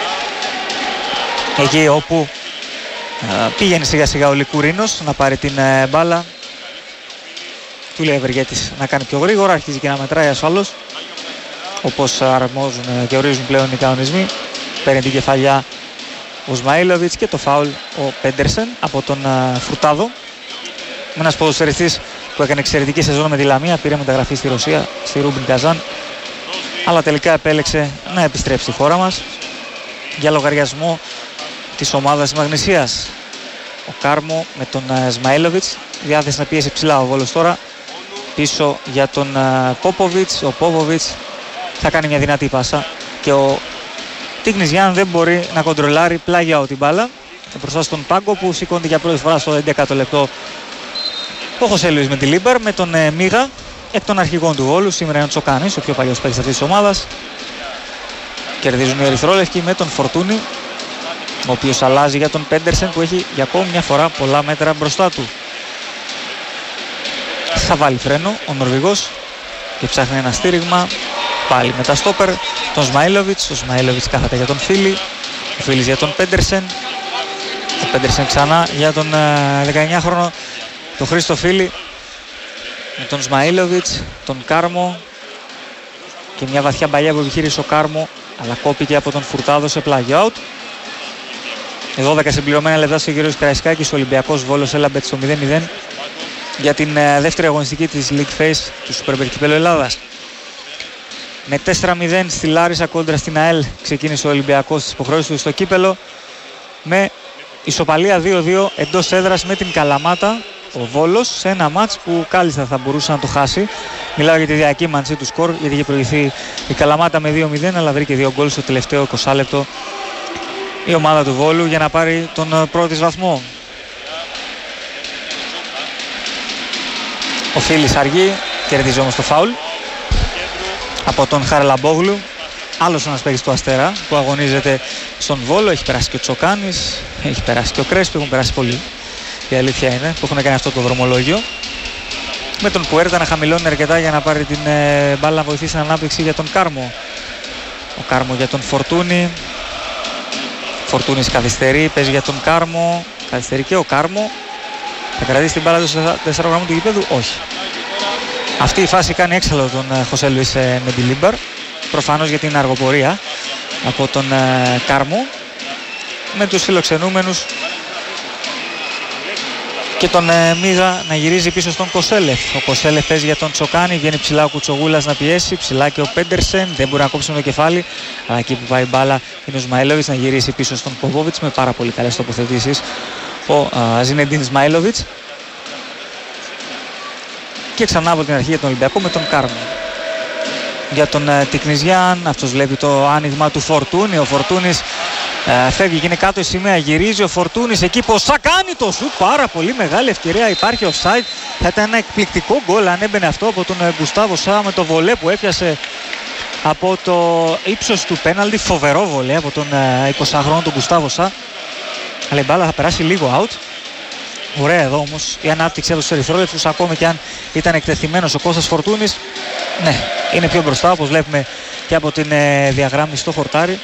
εκεί όπου πήγαινε σιγά σιγά ο Λικουρίνος να πάρει την μπάλα. Του λέει Ευεργέτης να κάνει πιο γρήγορα, αρχίζει και να μετράει ασφαλώς όπως αρμόζουν και ορίζουν πλέον οι κανονισμοί. Παίρνει την κεφαλιά ο Σμαήλοβιτς και το φάουλ ο Πέντερσεν από τον Φουρτάδο. Ένας ποδοσφαιριστής που έκανε εξαιρετική σεζόν με τη Λαμία, πήρε μεταγραφή στη Ρωσία, στη Ρούμπιν Καζάν, αλλά τελικά επέλεξε να επιστρέψει στη χώρα μας για λογαριασμό της ομάδας της Μαγνησίας. Ο Κάρμο με τον Σμαήλοβιτς, διάθεση να πιέσει ψηλά ο Βόλος τώρα, πίσω για τον Πόποβιτς. Ο Πόποβιτς θα κάνει μια δυνατή πάσα και ο Τίγνης Γιάνν δεν μπορεί να κοντρολάρει, πλάγια την μπάλα μπροστά στον πάγκο που σηκώνεται για πρώτη φορά στο 11ο λεπτό ο Χωσέ Λουίς με τη Λίμπερ, με τον Μίγα εκ των αρχηγών του Βόλου. Σήμερα είναι ο Τσοκάνης, ο πιο παλιός παίκτης αυτής της ομάδας. Κερδίζουν οι ερυθρόλευκοι με τον Φορτούνη, ο οποίος αλλάζει για τον Πέντερσεν που έχει για ακόμη μια φορά πολλά μέτρα μπροστά του. Θα βάλει φρένο ο Νορβηγός και ψάχνει ένα στήριγμα πάλι με τα στόπερ, τον Σμαήλοβιτς. Ο Σμαήλοβιτς κάθεται για τον Φίλη, ο Φίλης για τον Πέντερσεν, ο Πέντερσεν ξανά για τον 19χρονο τον Χρήστο Φίλη, με τον Σμαήλοβιτς, τον Κάρμο και μια βαθιά μπαλιά που επιχείρησε ο Κάρμο, αλλά κόπηκε από τον Φουρτάδο σε play out. 12 συμπληρωμένα λεπτά στο γύρο της Καραϊσκάκης, ο Ολυμπιακός Βόλος έλαμπε στο 0-0 για την δεύτερη αγωνιστική της League Phase του Super Cup Κυπέλλου Ελλάδας. Με 4-0 στη Λάρισα κόντρα στην ΑΕΛ ξεκίνησε ο Ολυμπιακός τις υποχρεώσεις του στο κύπελο, με ισοπαλία 2-2 εντός έδρας με την Καλαμάτα ο Βόλος, σε ένα μάτς που κάλλιστα θα μπορούσε να το χάσει. Μιλάω για τη διακύμανση του σκορ, γιατί είχε προηγηθεί η Καλαμάτα με 2-0, αλλά βρήκε 2 γκολ στο τελευταίο 20 λεπτό η ομάδα του Βόλου για να πάρει τον πρώτο βαθμό. Ο Φίλης αργεί, κερδίζει όμως το φάουλ από τον Χαρλαμπόγλου. Άλλος ένας παίκτης του Αστέρα που αγωνίζεται στον Βόλο. Έχει περάσει και ο Τσοκάνης, έχει περάσει και ο Κρέσπη, έχουν περάσει πολλοί. Η αλήθεια είναι που έχουν κάνει αυτό το δρομολόγιο. Με τον Πουέρτα να χαμηλώνει αρκετά για να πάρει την μπάλα να βοηθήσει στην ανάπτυξη για τον Κάρμο. Ο Κάρμο για τον Φορτούνη. Φορτούνης καθυστερεί, παίζει για τον Κάρμο. Καθυστερεί και ο Κάρμο. Θα κρατήσει την μπάλα του στο 4 γραμμού του γηπέδου, όχι. Αυτή η φάση κάνει έξαλλο τον Χωσέ Λουίς με τη Λίμπαρ. Προφανώς για την αργοπορία από τον Κάρμο. Με τους φιλοξενούμενους και τον Μίγα να γυρίζει πίσω στον Κοσέλεφ. Ο Κοσέλεφ παίζει για τον Τσοκάνη, βγαίνει ψηλά ο Κουτσογούλας να πιέσει, ψηλά και ο Πέντερσεν, δεν μπορεί να κόψει με το κεφάλι, αλλά εκεί που πάει η μπάλα είναι ο Σμαήλοβιτς να γυρίσει πίσω στον Ποπόβιτς με πάρα πολύ καλές τοποθετήσεις ο Ζινεντίν Σμαήλοβιτς. Και ξανά από την αρχή για τον Ολυμπιακό με τον Κάρμο. Για τον Τικνιζιάν, αυτός βλέπει το άνοιγμα του Φορτούνη. Ο Φορτούνης φεύγει και είναι κάτω η σημαία, γυρίζει ο Φορτούνης εκεί που ο Σα κάνει το σουτ, πάρα πολύ μεγάλη ευκαιρία, υπάρχει offside. Θα ήταν ένα εκπληκτικό γκολ αν έμπαινε αυτό από τον Γκουστάβο Σα με το βολέ που έπιασε από το ύψος του πέναλτι. Φοβερό βολέ από τον 20χρονο τον Γκουστάβο Σα, αλλά η μπάλα θα περάσει λίγο out. Ωραία εδώ όμως η ανάπτυξη από τους ερυθρόλευκους, ακόμη και αν ήταν εκτεθειμένος ο Κώστας Φορτούνης. Ναι, είναι πιο μπροστά όπως βλέπουμε και από την διαγράμμιση στο χορτάρι.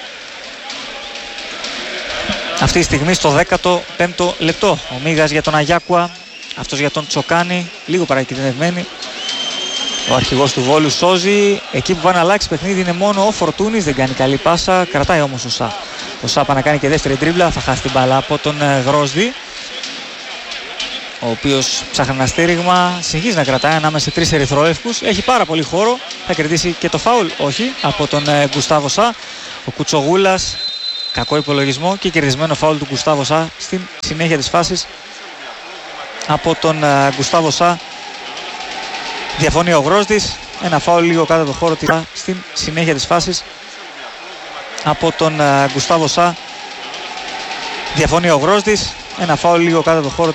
Αυτή τη στιγμή στο 15ο λεπτό ο Μίγας για τον Αγιάκουα, αυτός για τον Τσοκάνη, λίγο παρακινδυνευμένη. Ο αρχηγός του Βόλου σώζει. Εκεί που πάει να αλλάξει παιχνίδι είναι μόνο ο Φορτούνης, δεν κάνει καλή πάσα, κρατάει όμως ο Σά. Ο Σάπα να κάνει και δεύτερη τρίμπλα, θα χάσει την μπάλα από τον Γρόσδη, ο οποίος ψάχνει ένα στήριγμα, συνεχίζει να κρατάει ανάμεσα σε τρεις ερυθροεύκους, έχει πάρα πολύ χώρο, θα κερδίσει και το φάουλ, όχι, από τον Γκουστάβο Σά. Ο Κουτσογούλας, κακό υπολογισμό και κερδισμένο φάουλ του Γκουστάβο Σά στην συνέχεια της φάσης από τον Γκουστάβο Σά. Διαφωνεί ο Γρόσδης, ένα φάουλ λίγο κάτω από το χώρο στην συνέχεια της φάσης από τον Γκουστάβο Σά. Διαφωνεί ο Γρόσδης, ένα φάουλ λίγο κάτω από το χώρο